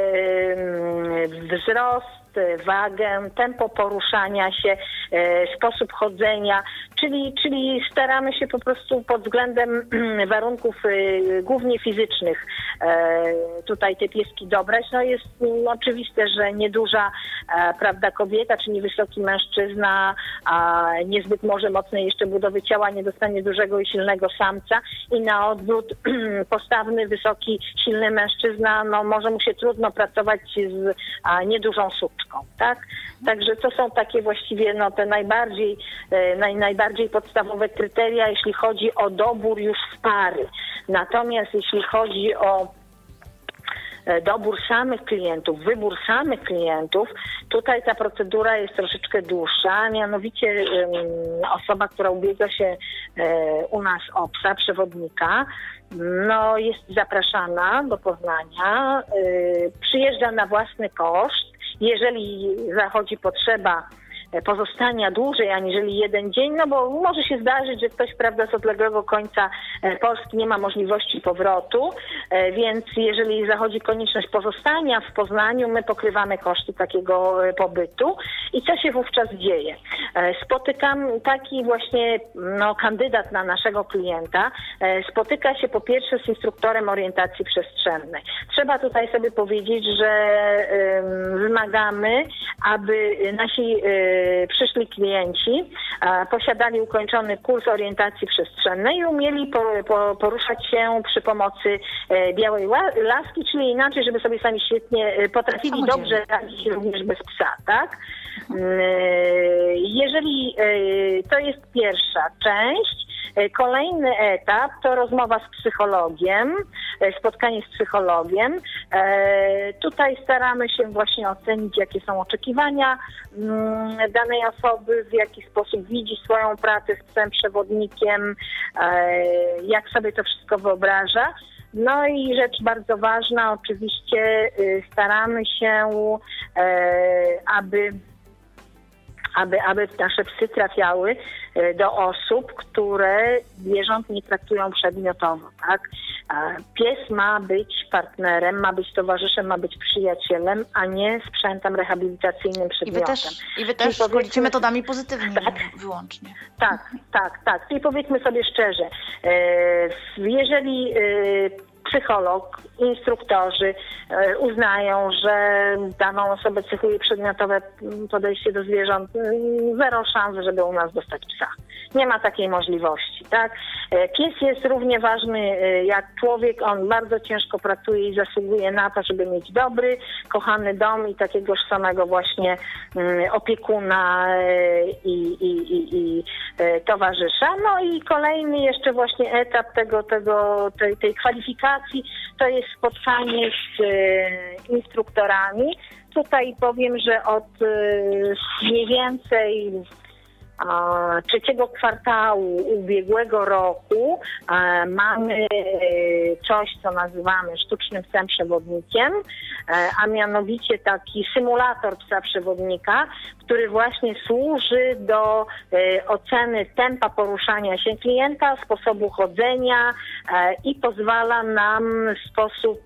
yy, wzrost, wagę, tempo poruszania się, e, sposób chodzenia, czyli, czyli staramy się po prostu pod względem warunków e, głównie fizycznych e, tutaj te pieski dobrać. No jest no, oczywiste, że nieduża e, prawda, kobieta, czy niewysoki mężczyzna, a niezbyt może mocnej jeszcze budowy ciała nie dostanie dużego i silnego samca i na odwrót postawny, wysoki, silny mężczyzna, no może mu się trudno pracować z a, niedużą suczką. Tak? Także to są takie właściwie no, te najbardziej, e, naj, najbardziej podstawowe kryteria, jeśli chodzi o dobór już w pary. Natomiast jeśli chodzi o e, dobór samych klientów, wybór samych klientów, tutaj ta procedura jest troszeczkę dłuższa, mianowicie e, osoba, która ubiega się e, u nas o psa przewodnika, no, jest zapraszana do Poznania, e, przyjeżdża na własny koszt. Jeżeli zachodzi potrzeba pozostania dłużej aniżeli jeden dzień, no bo może się zdarzyć, że ktoś, prawda, z odległego końca Polski nie ma możliwości powrotu, więc jeżeli zachodzi konieczność pozostania w Poznaniu, my pokrywamy koszty takiego pobytu. I co się wówczas dzieje? Spotykam taki właśnie no, kandydat na naszego klienta, spotyka się po pierwsze z instruktorem orientacji przestrzennej. Trzeba tutaj sobie powiedzieć, że wymagamy, aby nasi przyszli klienci posiadali ukończony kurs orientacji przestrzennej i umieli po, po, poruszać się przy pomocy białej laski, czyli inaczej, żeby sobie sami świetnie potrafili dobrze radzić również bez psa, tak? Jeżeli to jest pierwsza część, kolejny etap to rozmowa z psychologiem, spotkanie z psychologiem. Tutaj staramy się właśnie ocenić, jakie są oczekiwania danej osoby, w jaki sposób widzi swoją pracę z psem przewodnikiem, jak sobie to wszystko wyobraża. No i rzecz bardzo ważna, oczywiście staramy się, aby Aby, aby nasze psy trafiały do osób, które zwierząt nie traktują przedmiotowo, tak? Pies ma być partnerem, ma być towarzyszem, ma być przyjacielem, a nie sprzętem rehabilitacyjnym, przedmiotem. I wy też, i wy też szkolicie metodami pozytywnymi tak, wyłącznie. Tak, tak, tak. I powiedzmy sobie szczerze, jeżeli psycholog, instruktorzy uznają, że daną osobę cechuje przedmiotowe podejście do zwierząt, zero szans, żeby u nas dostać psa. Nie ma takiej możliwości, tak? Pies jest równie ważny jak człowiek, on bardzo ciężko pracuje i zasługuje na to, żeby mieć dobry, kochany dom i takiegoż samego właśnie opiekuna i, i, i, i towarzysza. No i kolejny jeszcze właśnie etap tego, tego, tej, tej kwalifikacji to jest spotkanie z instruktorami. Tutaj powiem, że od mniej więcej trzeciego kwartału ubiegłego roku mamy coś, co nazywamy sztucznym psem przewodnikiem, a mianowicie taki symulator psa przewodnika, który właśnie służy do oceny tempa poruszania się klienta, sposobu chodzenia i pozwala nam w sposób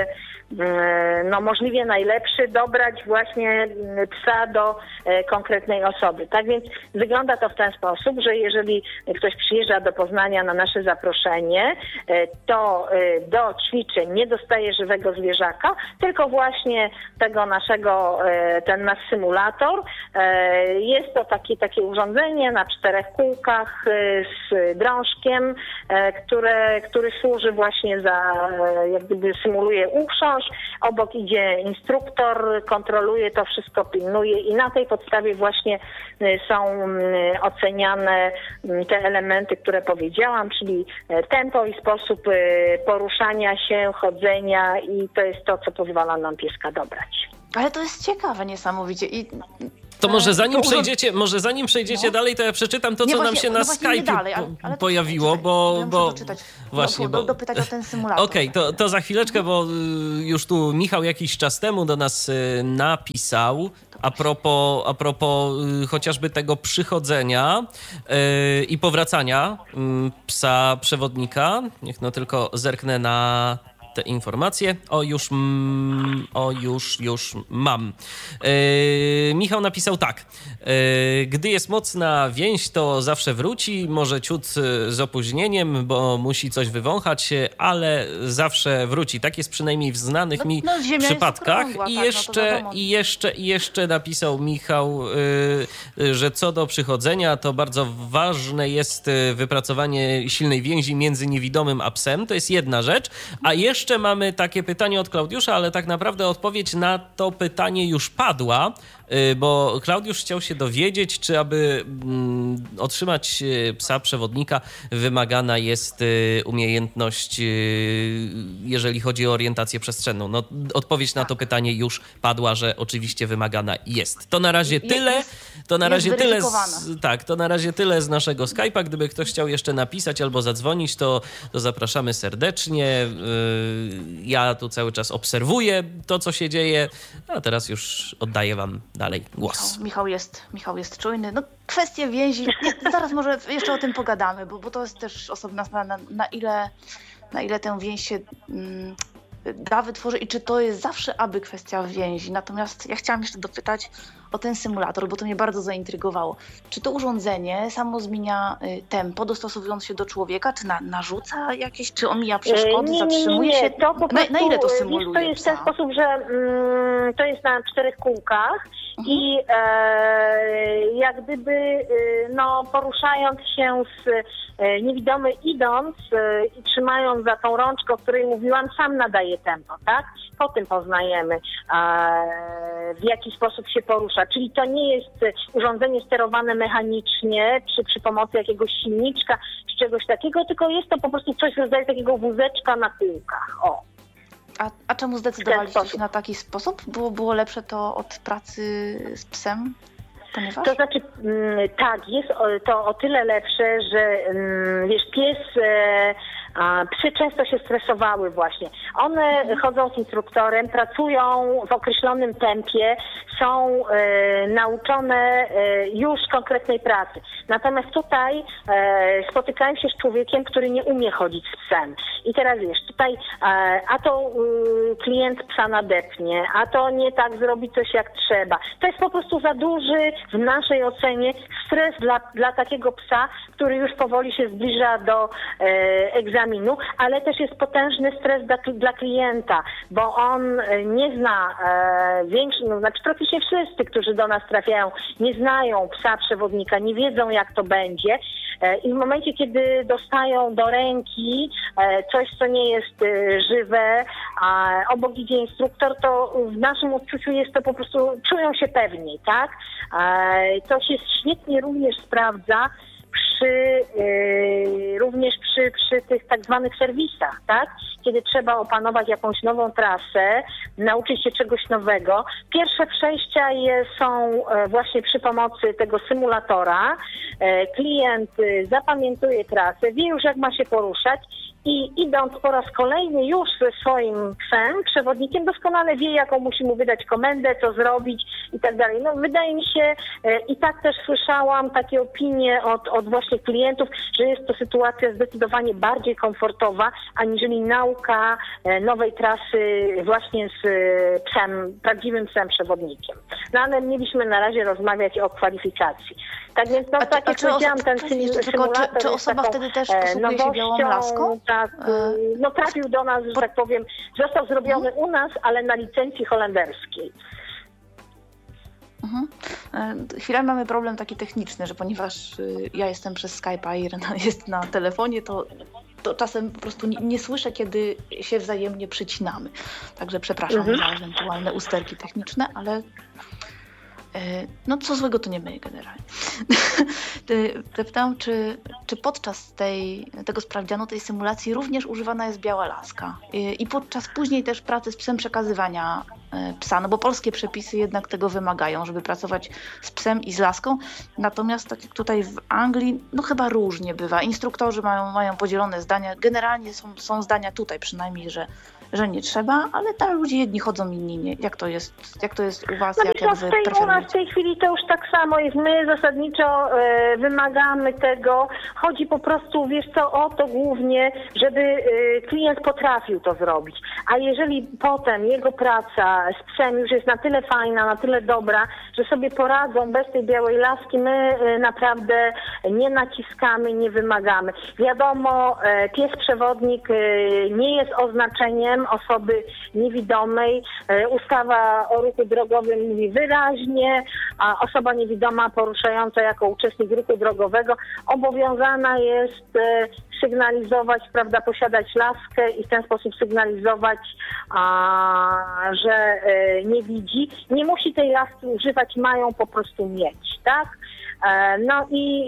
no możliwie najlepszy dobrać właśnie psa do konkretnej osoby. Tak więc wygląda to w ten sposób, że jeżeli ktoś przyjeżdża do Poznania na nasze zaproszenie, to do ćwiczeń nie dostaje żywego zwierzaka, tylko właśnie tego naszego, ten nasz symulator. Jest to takie, takie urządzenie na czterech kółkach z drążkiem, które, który służy właśnie za, jak gdyby symuluje uprząż. Obok idzie instruktor, kontroluje to wszystko, pilnuje i na tej podstawie właśnie są oceniane te elementy, które powiedziałam, czyli tempo i sposób poruszania się, chodzenia i to jest to, co pozwala nam pieska dobrać. Ale to jest ciekawe niesamowicie i To może zanim przejdziecie, może zanim przejdziecie no. dalej, to ja przeczytam to, nie, co właśnie, nam się no na Skype'ie dalej, ale, ale pojawiło, bo... bo doczytać, właśnie, do, bo... dopytać o ten symulator. Okej, okay, to, to za chwileczkę, bo już tu Michał jakiś czas temu do nas napisał a propos, a propos chociażby tego przychodzenia yy, i powracania yy, psa przewodnika. Niech no tylko zerknę na te informacje. O, już, mm, o, już, już mam. Yy, Michał napisał tak. Yy, gdy jest mocna więź, to zawsze wróci. Może ciut z opóźnieniem, bo musi coś wywąchać, ale zawsze wróci. Tak jest przynajmniej w znanych no, mi no, przypadkach. Okrągła, I, tak, jeszcze, no i jeszcze, i jeszcze napisał Michał, yy, że co do przychodzenia, to bardzo ważne jest wypracowanie silnej więzi między niewidomym a psem. To jest jedna rzecz. A jeszcze Jeszcze mamy takie pytanie od Klaudiusza, ale tak naprawdę odpowiedź na to pytanie już padła, bo Klaudiusz chciał się dowiedzieć, czy aby otrzymać psa przewodnika wymagana jest umiejętność, jeżeli chodzi o orientację przestrzenną. No, odpowiedź na to pytanie już padła, że oczywiście wymagana jest. To na razie tyle. To na razie tyle z, tak, to na razie tyle z naszego Skype'a. Gdyby ktoś chciał jeszcze napisać albo zadzwonić, to, to zapraszamy serdecznie. Ja tu cały czas obserwuję to, co się dzieje, a teraz już oddaję wam dalej głos. Michał, Michał, jest, Michał jest czujny. No kwestie więzi, nie, zaraz może jeszcze o tym pogadamy, bo, bo to jest też osobna sprawa, na, na, ile, na ile tę więź się mm, da wytworzyć i czy to jest zawsze aby kwestia więzi. Natomiast ja chciałam jeszcze dopytać o ten symulator, bo to mnie bardzo zaintrygowało. Czy to urządzenie samo zmienia tempo, dostosowując się do człowieka, czy na, narzuca jakieś, czy omija przeszkody, nie, zatrzymuje nie, nie, nie. się? To po prostu, na, na ile to symuluje? To jest w ten sposób, że mm, to jest na czterech kółkach mhm. i e, jak gdyby e, no, poruszając się z e, niewidomy idąc e, i trzymając za tą rączkę, o której mówiłam, sam nadaje tempo, tak? Po tym poznajemy, e, w jaki sposób się porusza. Czyli to nie jest urządzenie sterowane mechanicznie, czy przy pomocy jakiegoś silniczka, czy czegoś takiego, tylko jest to po prostu coś w rodzaju takiego wózeczka na kółkach. O. A, a czemu zdecydowaliście się na taki sposób? Było, było lepsze to od pracy z psem? Ponieważ? To znaczy, tak, jest to o tyle lepsze, że wiesz, pies... A psy często się stresowały właśnie. One chodzą z instruktorem, pracują w określonym tempie, są e, nauczone e, już konkretnej pracy. Natomiast tutaj e, spotykają się z człowiekiem, który nie umie chodzić z psem. I teraz wiesz, tutaj e, a to e, klient psa nadepnie, a to nie tak zrobi coś jak trzeba. To jest po prostu za duży w naszej ocenie stres dla, dla takiego psa, który już powoli się zbliża do e, egzaminu. Ale też jest potężny stres dla, dla klienta, bo on nie zna e, większość, no, znaczy praktycznie wszyscy, którzy do nas trafiają, nie znają psa przewodnika, nie wiedzą jak to będzie e, i w momencie, kiedy dostają do ręki e, coś, co nie jest e, żywe, a obok idzie instruktor, to w naszym odczuciu jest to po prostu, czują się pewniej, tak? E, to się świetnie również sprawdza przy, yy, również przy, przy tych tak zwanych serwisach, tak? Kiedy trzeba opanować jakąś nową trasę, nauczyć się czegoś nowego. Pierwsze przejścia je, są właśnie przy pomocy tego symulatora. Klient zapamiętuje trasę, wie już jak ma się poruszać i idąc po raz kolejny już ze swoim psem, przewodnikiem, doskonale wie, jaką musi mu wydać komendę, co zrobić i tak dalej. No wydaje mi się, i tak też słyszałam takie opinie od, od właśnie klientów, że jest to sytuacja zdecydowanie bardziej komfortowa, aniżeli nauka nowej trasy właśnie z psem, prawdziwym psem przewodnikiem. No ale mieliśmy na razie rozmawiać o kwalifikacji. Tak więc, no, a, tak a jak czy powiedziałam, oso- ten tylko, symulator czy, czy osoba taką, wtedy też posługuje się białą laską? Tak, no trafił do nas, że tak powiem, został zrobiony u nas, ale na licencji holenderskiej. Mhm. Chwilami mamy problem taki techniczny, że ponieważ ja jestem przez Skype'a, a Irena jest na telefonie, to, to czasem po prostu nie, nie słyszę, kiedy się wzajemnie przycinamy. Także przepraszam mhm. za ewentualne usterki techniczne, ale no co złego to nie my generalnie. Zapytałam, czy, czy podczas tej, tego sprawdzianu, tej symulacji również używana jest biała laska i podczas później też pracy z psem przekazywania psa, no bo polskie przepisy jednak tego wymagają, żeby pracować z psem i z laską, natomiast tak jak tutaj w Anglii, no chyba różnie bywa. Instruktorzy mają, mają podzielone zdania, generalnie są, są zdania tutaj przynajmniej, że że nie trzeba, ale tam ludzie jedni chodzą, inni nie. Jak to jest, jak to jest u was? No jak, jak wy u nas w tej chwili to już tak samo jest. My zasadniczo e, wymagamy tego. Chodzi po prostu, wiesz co, o to głównie, żeby e, klient potrafił to zrobić. A jeżeli potem jego praca z psem już jest na tyle fajna, na tyle dobra, że sobie poradzą bez tej białej laski, my e, naprawdę nie naciskamy, nie wymagamy. Wiadomo, e, pies przewodnik e, nie jest oznaczeniem osoby niewidomej. Ustawa o ruchu drogowym mówi wyraźnie, a osoba niewidoma poruszająca jako uczestnik ruchu drogowego obowiązana jest sygnalizować, prawda, posiadać laskę i w ten sposób sygnalizować, a, że nie widzi. Nie musi tej laski używać, mają po prostu mieć, tak? No i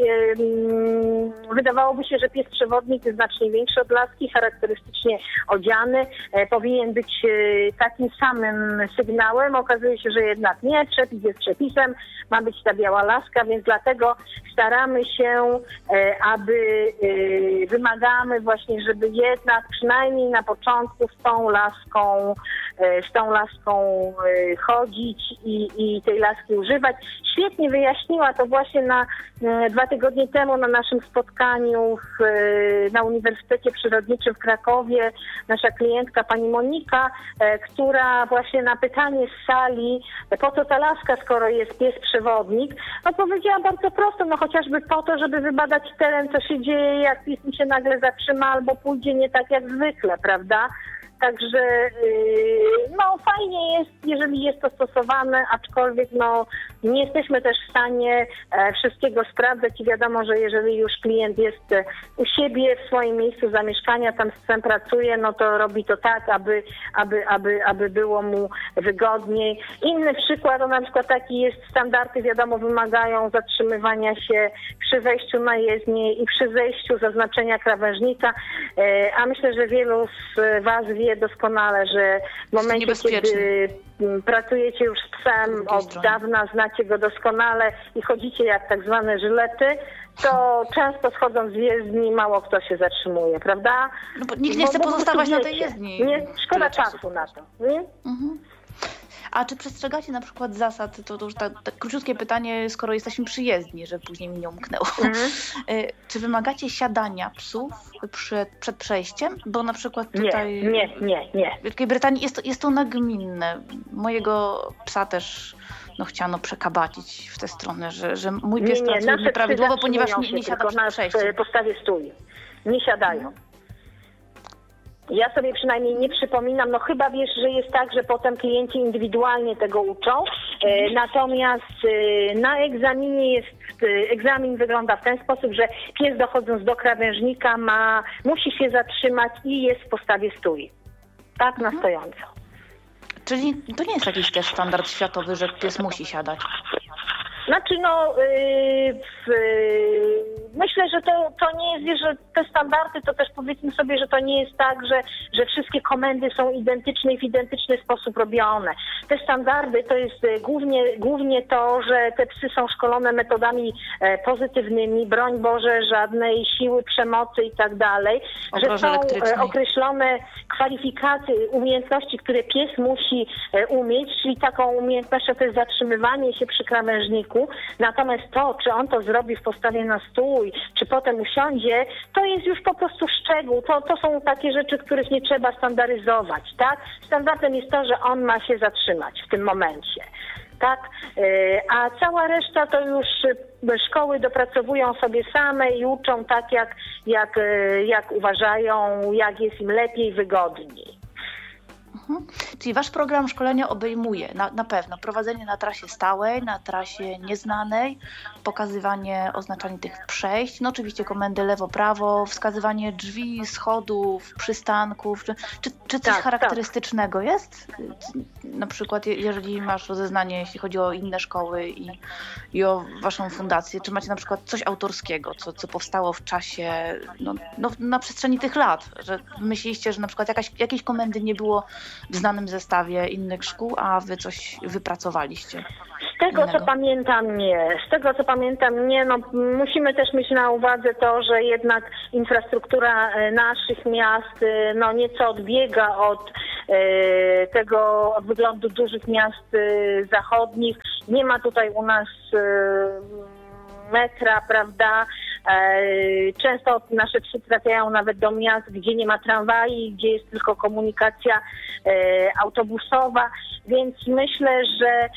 y, wydawałoby się, że pies przewodnik jest znacznie większy od laski, charakterystycznie odziany, e, powinien być e, takim samym sygnałem. Okazuje się, że jednak nie, przepis jest przepisem, ma być ta biała laska, więc dlatego staramy się, e, aby e, wymagamy właśnie, żeby jednak przynajmniej na początku z tą laską, e, z tą laską e, chodzić i, i tej laski używać. Świetnie wyjaśniła to właśnie na dwa tygodnie temu na naszym spotkaniu w, na Uniwersytecie Przyrodniczym w Krakowie nasza klientka pani Monika, e, która właśnie na pytanie z sali, po co ta laska, skoro jest pies przewodnik, odpowiedziała bardzo prosto, no chociażby po to, żeby wybadać teren, co się dzieje, jak pies mi się nagle zatrzyma albo pójdzie nie tak jak zwykle, prawda? Także no fajnie jest, jeżeli jest to stosowane, aczkolwiek no nie jesteśmy też w stanie wszystkiego sprawdzać i wiadomo, że jeżeli już klient jest u siebie w swoim miejscu zamieszkania, tam z psem pracuje, no to robi to tak, aby, aby, aby, aby było mu wygodniej. Inny przykład, to na przykład taki jest, standardy wiadomo wymagają zatrzymywania się przy wejściu na jezdnię i przy zejściu zaznaczenia krawężnika, a myślę, że wielu z was wie doskonale, że w momencie, kiedy pracujecie już z psem od dawna, znacie go doskonale i chodzicie jak tak zwane żylety, to często schodząc z jezdni mało kto się zatrzymuje, prawda? No bo nikt nie chce bo, pozostawać bo na tej jezdni. Nie, szkoda czasu na to. Nie? Mhm. A czy przestrzegacie na przykład zasad, to, to już tak, tak króciutkie pytanie, skoro jesteśmy przy jezdni, że później mi nie umknęło. Mhm. Czy wymagacie siadania psów przed, przed przejściem? Bo na przykład tutaj... Nie, nie, nie, nie. W Wielkiej Brytanii jest to, jest to nagminne. Mojego psa też no, chciano przekabacić w tę stronę, że, że mój pies nie, nie, pracuje nieprawidłowo, ponieważ nie, nie siada przed przejściem. Na podstawie stój. Nie siadają. Ja sobie przynajmniej nie przypominam, no chyba wiesz, że jest tak, że potem klienci indywidualnie tego uczą, e, natomiast e, na egzaminie jest, e, egzamin wygląda w ten sposób, że pies dochodząc do krawężnika ma, musi się zatrzymać i jest w postawie stój. Tak, na stojąco. Czyli to nie jest jakiś też standard światowy, że pies musi siadać? Znaczy no, yy, w, yy, myślę, że to, to nie jest, że te standardy, to też powiedzmy sobie, że to nie jest tak, że, że wszystkie komendy są identyczne i w identyczny sposób robione. Te standardy to jest głównie, głównie to, że te psy są szkolone metodami pozytywnymi, broń Boże, żadnej siły, przemocy i tak dalej, że są określone kwalifikacje, umiejętności, które pies musi umieć, czyli taką umiejętnością to jest zatrzymywanie się przy krawężniku, natomiast to, czy on to zrobi w postawie na stół, czy potem usiądzie, to jest już po prostu szczegół. To, to są takie rzeczy, których nie trzeba standaryzować, tak? Standardem jest to, że on ma się zatrzymać w tym momencie. Tak, a cała reszta to już szkoły dopracowują sobie same i uczą tak, jak, jak, jak uważają, jak jest im lepiej, wygodniej. Mhm. Czyli wasz program szkolenia obejmuje na, na pewno prowadzenie na trasie stałej, na trasie nieznanej, pokazywanie, oznaczanie tych przejść, no oczywiście komendy lewo-prawo, wskazywanie drzwi, schodów, przystanków. Czy, czy, czy coś tak, charakterystycznego tak. jest? Na przykład jeżeli masz rozeznanie, jeśli chodzi o inne szkoły i, i o waszą fundację, czy macie na przykład coś autorskiego, co, co powstało w czasie, no, no, na przestrzeni tych lat, że myśleliście, że na przykład jakaś, jakiejś komendy nie było w znanym zestawie innych szkół, a wy coś wypracowaliście? Z tego, innego. co pamiętam, nie. Z tego, co pamiętam, nie. No, musimy też mieć na uwadze to, że jednak infrastruktura naszych miast no, nieco odbiega od e, tego od wyglądu dużych miast e, zachodnich. Nie ma tutaj u nas e, metra, prawda? Często nasze psy trafiają nawet do miast, gdzie nie ma tramwaj, gdzie jest tylko komunikacja autobusowa, więc myślę, że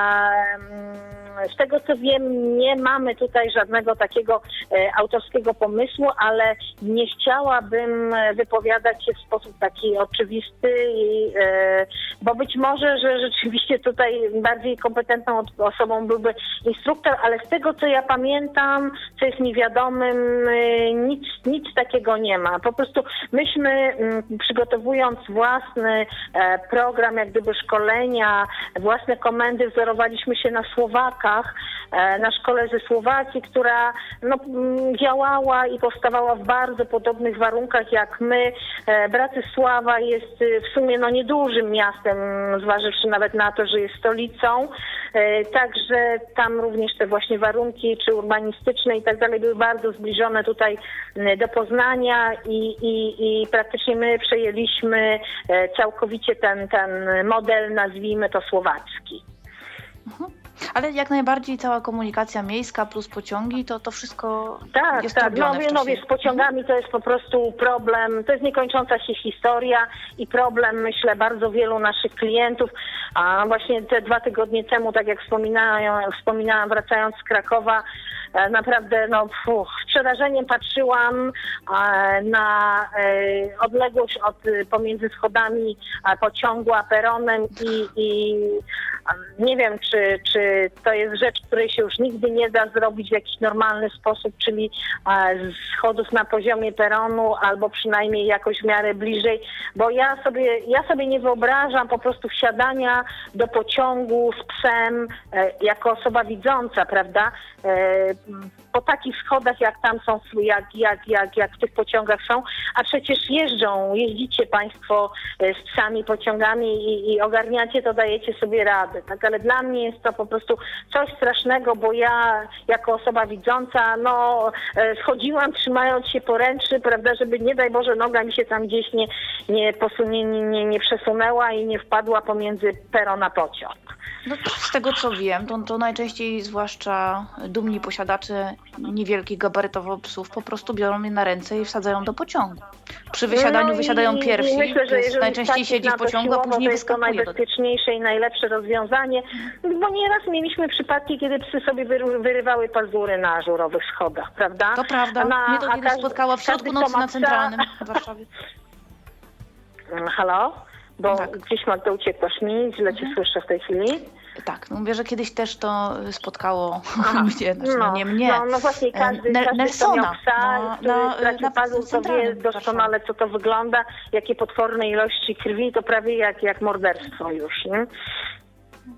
z tego co wiem, nie mamy tutaj żadnego takiego autorskiego pomysłu, ale nie chciałabym wypowiadać się w sposób taki oczywisty, bo być może, że rzeczywiście tutaj bardziej kompetentną osobą byłby instruktor, ale z tego co ja pamiętam, co jest mi wiadomym, nic, nic takiego nie ma. Po prostu myśmy przygotowując własny program, jak gdyby szkolenia, własne komendy, wzorowaliśmy się na Słowakach, na szkole ze Słowacji, która no, działała i powstawała w bardzo podobnych warunkach jak my. Bratysława jest w sumie no, niedużym miastem, zważywszy nawet na to, że jest stolicą. Także tam również te właśnie warunki, czy urbanistyczne i tak dalej, były bardzo zbliżone tutaj do Poznania i, i, i praktycznie my przejęliśmy całkowicie ten, ten model, nazwijmy to słowacki. Mhm. Ale jak najbardziej cała komunikacja miejska plus pociągi, to to wszystko tak, jest tak. robione no, w czasie. no wiesz, z pociągami to jest po prostu problem, to jest niekończąca się historia i problem, myślę, bardzo wielu naszych klientów. A właśnie te dwa tygodnie temu, tak jak wspominałam, wspominałam wracając z Krakowa, naprawdę no, fuh, z przerażeniem patrzyłam na odległość od pomiędzy schodami pociągu a peronem i, i nie wiem, czy, czy to jest rzecz, której się już nigdy nie da zrobić w jakiś normalny sposób, czyli z schodów na poziomie peronu albo przynajmniej jakoś w miarę bliżej, bo ja sobie, ja sobie nie wyobrażam po prostu wsiadania do pociągu z psem jako osoba widząca, prawda? Po takich schodach, jak tam są, jak, jak, jak, jak w tych pociągach są, a przecież jeżdżą, jeździcie Państwo z psami, pociągami i, i ogarniacie to, dajecie sobie radę, tak? Ale dla mnie jest to po prostu coś strasznego, bo ja jako osoba widząca, no schodziłam trzymając się poręczy, prawda, żeby nie daj Boże noga mi się tam gdzieś nie, nie, posunie, nie, nie, nie przesunęła i nie wpadła pomiędzy peron a pociąg. No, z tego co wiem, to, to najczęściej zwłaszcza dumni posiadacze niewielkich gabarytowo psów po prostu biorą je na ręce i wsadzają do pociągu. Przy wysiadaniu no wysiadają pierwsi, myślę, że najczęściej siedzi w pociągu, a później wyskakuje. To jest to najbezpieczniejsze i najlepsze rozwiązanie, bo nieraz mieliśmy przypadki, kiedy psy sobie wyrywały pazury na ażurowych schodach, prawda? To prawda, na, mnie to kiedyś każdy, spotkało w środku nocy na Centralnym w Warszawie. Halo? Bo tak. Gdzieś Magda uciekłaś mi, źle cię mhm. słyszę w tej chwili. Tak, no mówię, że kiedyś też to spotkało mnie, znaczy, no, no nie mnie. No, no właśnie każdy, N- każdy Nelsona, kto miał psa, no, który na, stracił na, pazur, to wie doskonale, co to wygląda, jakie potworne ilości krwi, to prawie jak, jak morderstwo już, nie?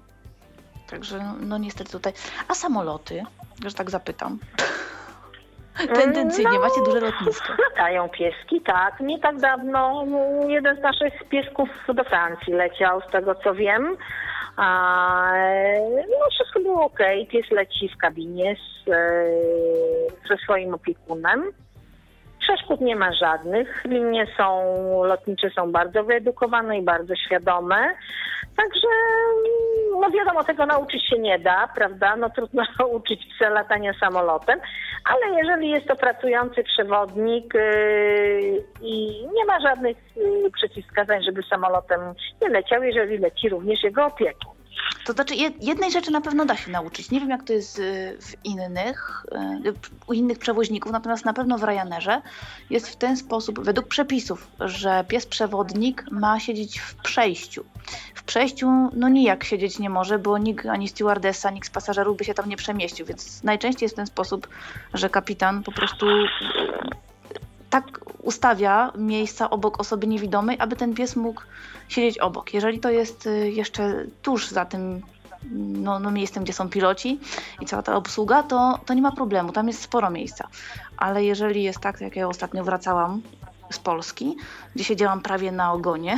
Także no niestety tutaj. A samoloty, że tak zapytam. Tendencyjnie, no, macie duże lotnisko. Latają pieski, tak. Nie tak dawno jeden z naszych piesków do Francji leciał, z tego co wiem. A, no wszystko było okej. Pies leci w kabinie z, ze swoim opiekunem. Przeszkód nie ma żadnych. Linie są, lotnicze są bardzo wyedukowane i bardzo świadome. Także, no wiadomo, tego nauczyć się nie da, prawda? No trudno uczyć psa latania samolotem, ale jeżeli jest to pracujący przewodnik yy, i nie ma żadnych yy, przeciwwskazań, żeby samolotem nie leciał, jeżeli leci również jego opiekun. To znaczy jednej rzeczy na pewno da się nauczyć. Nie wiem, jak to jest w innych, u innych przewoźników, natomiast na pewno w Ryanerze jest w ten sposób, według przepisów, że pies przewodnik ma siedzieć w przejściu. W przejściu no nijak siedzieć nie może, bo nikt, ani stewardessa, nikt z pasażerów by się tam nie przemieścił, więc najczęściej jest w ten sposób, że kapitan po prostu tak ustawia miejsca obok osoby niewidomej, aby ten pies mógł siedzieć obok. Jeżeli to jest jeszcze tuż za tym no, no miejscem, gdzie są piloci i cała ta obsługa, to, to nie ma problemu, tam jest sporo miejsca. Ale jeżeli jest tak, jak ja ostatnio wracałam z Polski, gdzie siedziałam prawie na ogonie,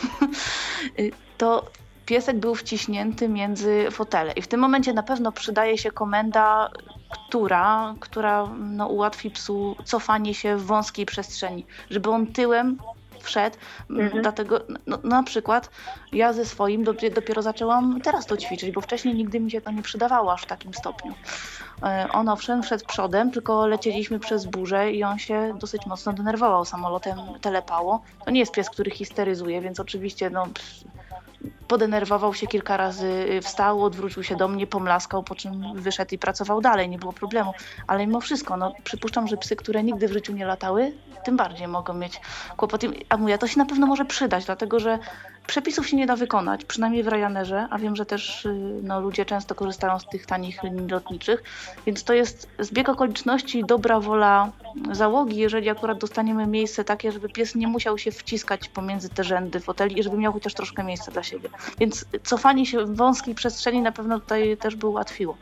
to piesek był wciśnięty między fotele. I w tym momencie na pewno przydaje się komenda, która, która no, ułatwi psu cofanie się w wąskiej przestrzeni, żeby on tyłem wszedł. Mhm. Dlatego no, na przykład ja ze swoim dopiero, dopiero zaczęłam teraz to ćwiczyć, bo wcześniej nigdy mi się to nie przydawało aż w takim stopniu. On owszem wszedł przodem, tylko lecieliśmy przez burzę i on się dosyć mocno denerwował samolotem, telepało. To nie jest pies, który histeryzuje, więc oczywiście no, podenerwował się kilka razy, wstał, odwrócił się do mnie, pomlaskał, po czym wyszedł i pracował dalej, nie było problemu. Ale mimo wszystko, no, przypuszczam, że psy, które nigdy w życiu nie latały, tym bardziej mogą mieć kłopoty. A mówię, to się na pewno może przydać, dlatego że przepisów się nie da wykonać, przynajmniej w Ryanerze, a wiem, że też no, ludzie często korzystają z tych tanich linii lotniczych, więc to jest zbieg okoliczności i dobra wola załogi, jeżeli akurat dostaniemy miejsce takie, żeby pies nie musiał się wciskać pomiędzy te rzędy foteli i żeby miał chociaż troszkę miejsca dla siebie. Więc cofanie się w wąskiej przestrzeni na pewno tutaj też by ułatwiło.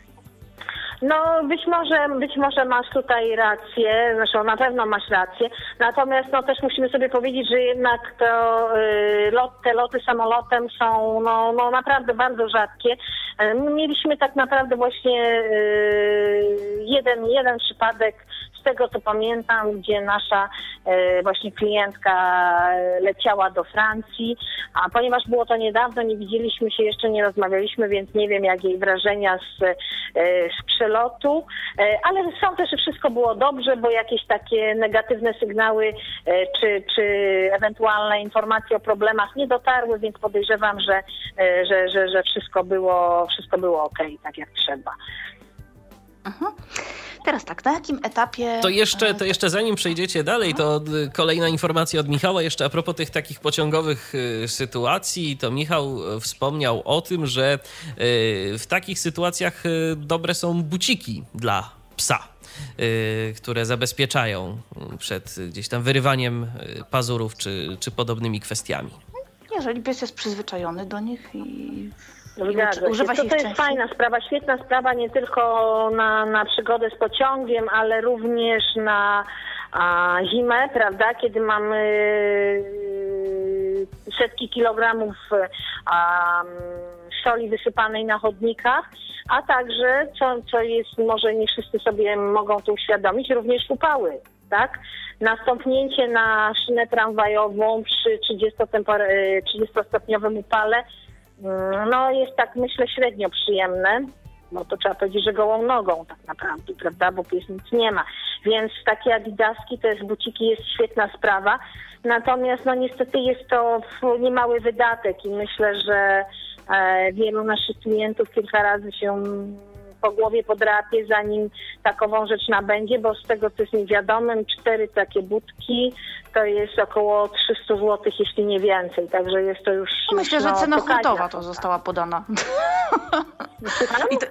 No być może, być może masz tutaj rację, zresztą na pewno masz rację, natomiast no też musimy sobie powiedzieć, że jednak to, y, lot, te loty samolotem są no, no naprawdę bardzo rzadkie. Mieliśmy tak naprawdę właśnie y, jeden, jeden przypadek, z tego co pamiętam, gdzie nasza y, właśnie klientka leciała do Francji, a ponieważ było to niedawno, nie widzieliśmy się, jeszcze nie rozmawialiśmy, więc nie wiem jak jej wrażenia z, y, z przelotu, y, ale są też wszystko było dobrze, bo jakieś takie negatywne sygnały y, czy, czy ewentualne informacje o problemach nie dotarły, więc podejrzewam, że, y, że, że, że wszystko było, wszystko było okej, tak jak trzeba. Aha. Teraz tak, na jakim etapie... To jeszcze, to jeszcze zanim przejdziecie dalej, to kolejna informacja od Michała, jeszcze a propos tych takich pociągowych sytuacji, to Michał wspomniał o tym, że w takich sytuacjach dobre są buciki dla psa, które zabezpieczają przed gdzieś tam wyrywaniem pazurów czy, czy podobnymi kwestiami. Jeżeli pies jest przyzwyczajony do nich i... Zgadza Używa się to, to jest fajna sprawa, świetna sprawa nie tylko na, na przygodę z pociągiem, ale również na a, zimę, prawda, kiedy mamy setki kilogramów a, soli wysypanej na chodnikach, a także, co, co jest, może nie wszyscy sobie mogą to uświadomić, również upały, tak? Nastąpnięcie na szynę tramwajową przy trzydziestostopniowym upale no jest tak, myślę, średnio przyjemne, bo to trzeba powiedzieć, że gołą nogą tak naprawdę, prawda, bo pies nic nie ma. Więc takie adidaski, to jest buciki, jest świetna sprawa. Natomiast no niestety jest to niemały wydatek i myślę, że e, wielu naszych klientów kilka razy się po głowie podrapie, zanim takową rzecz nabędzie, bo z tego, co jest mi wiadomym, cztery takie budki to jest około trzysta złotych, jeśli nie więcej. Także jest to już... Myślę, no, że cena pokaźna. hurtowa to została podana. I to, i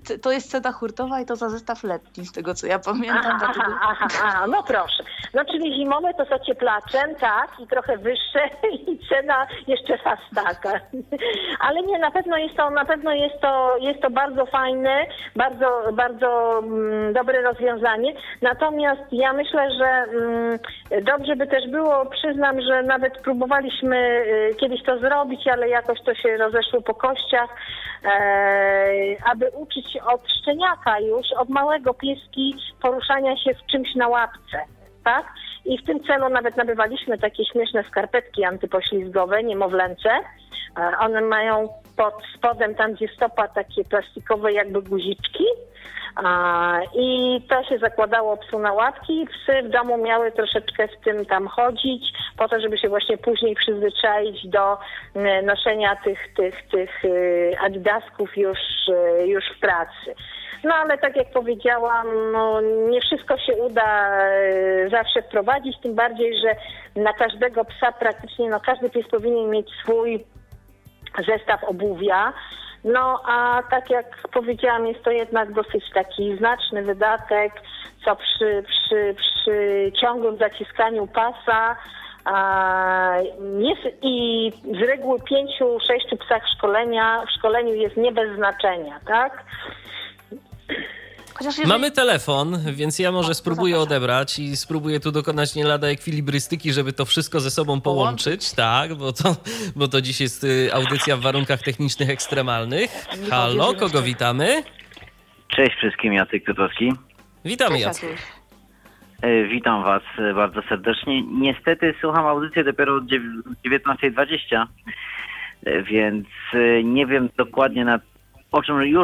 jest, to jest cena hurtowa i to za zestaw letni, z tego co ja pamiętam. Aha, dlatego... aha, aha, no proszę. No czyli zimowe to z ocieplaczem, tak, i trochę wyższe i cena jeszcze raz taka. Ale nie, na pewno jest to, na pewno jest to, jest to bardzo fajne, bardzo, bardzo mm, dobre rozwiązanie. Natomiast ja myślę, że mm, dobrze by też było, przyznam, że nawet próbowaliśmy y, kiedyś to zrobić, ale jakoś to się rozeszło po kościach, e, aby uczyć od szczeniaka już, od małego pieski poruszania się w czymś na łapce, tak? I w tym celu nawet nabywaliśmy takie śmieszne skarpetki antypoślizgowe, niemowlęce. E, one mają pod spodem, tam gdzie stopa, takie plastikowe jakby guziczki. A, I to się zakładało psu na łapki i psy w domu miały troszeczkę w tym tam chodzić, po to, żeby się właśnie później przyzwyczaić do y, noszenia tych, tych, tych y, adidasków już, y, już w pracy. No ale tak jak powiedziałam, no, nie wszystko się uda y, zawsze wprowadzić, tym bardziej, że na każdego psa praktycznie, no każdy pies powinien mieć swój zestaw obuwia. No a tak jak powiedziałam, jest to jednak dosyć taki znaczny wydatek, co przy, przy, przy ciągłym zaciskaniu pasa a, jest, i z reguły pięciu, sześciu psach szkolenia, w szkoleniu jest nie bez znaczenia, tak? Jeżeli... Mamy telefon, więc ja może spróbuję odebrać i spróbuję tu dokonać nie lada ekwilibrystyki, żeby to wszystko ze sobą połączyć, tak, bo to, bo to dziś jest audycja w warunkach technicznych ekstremalnych. Halo, kogo witamy? Cześć wszystkim, Jacek Piotrowski. Witamy, Jacek. Witam was bardzo serdecznie. Niestety słucham audycję dopiero od dziewiętnasta dwadzieścia, więc nie wiem dokładnie na o czym już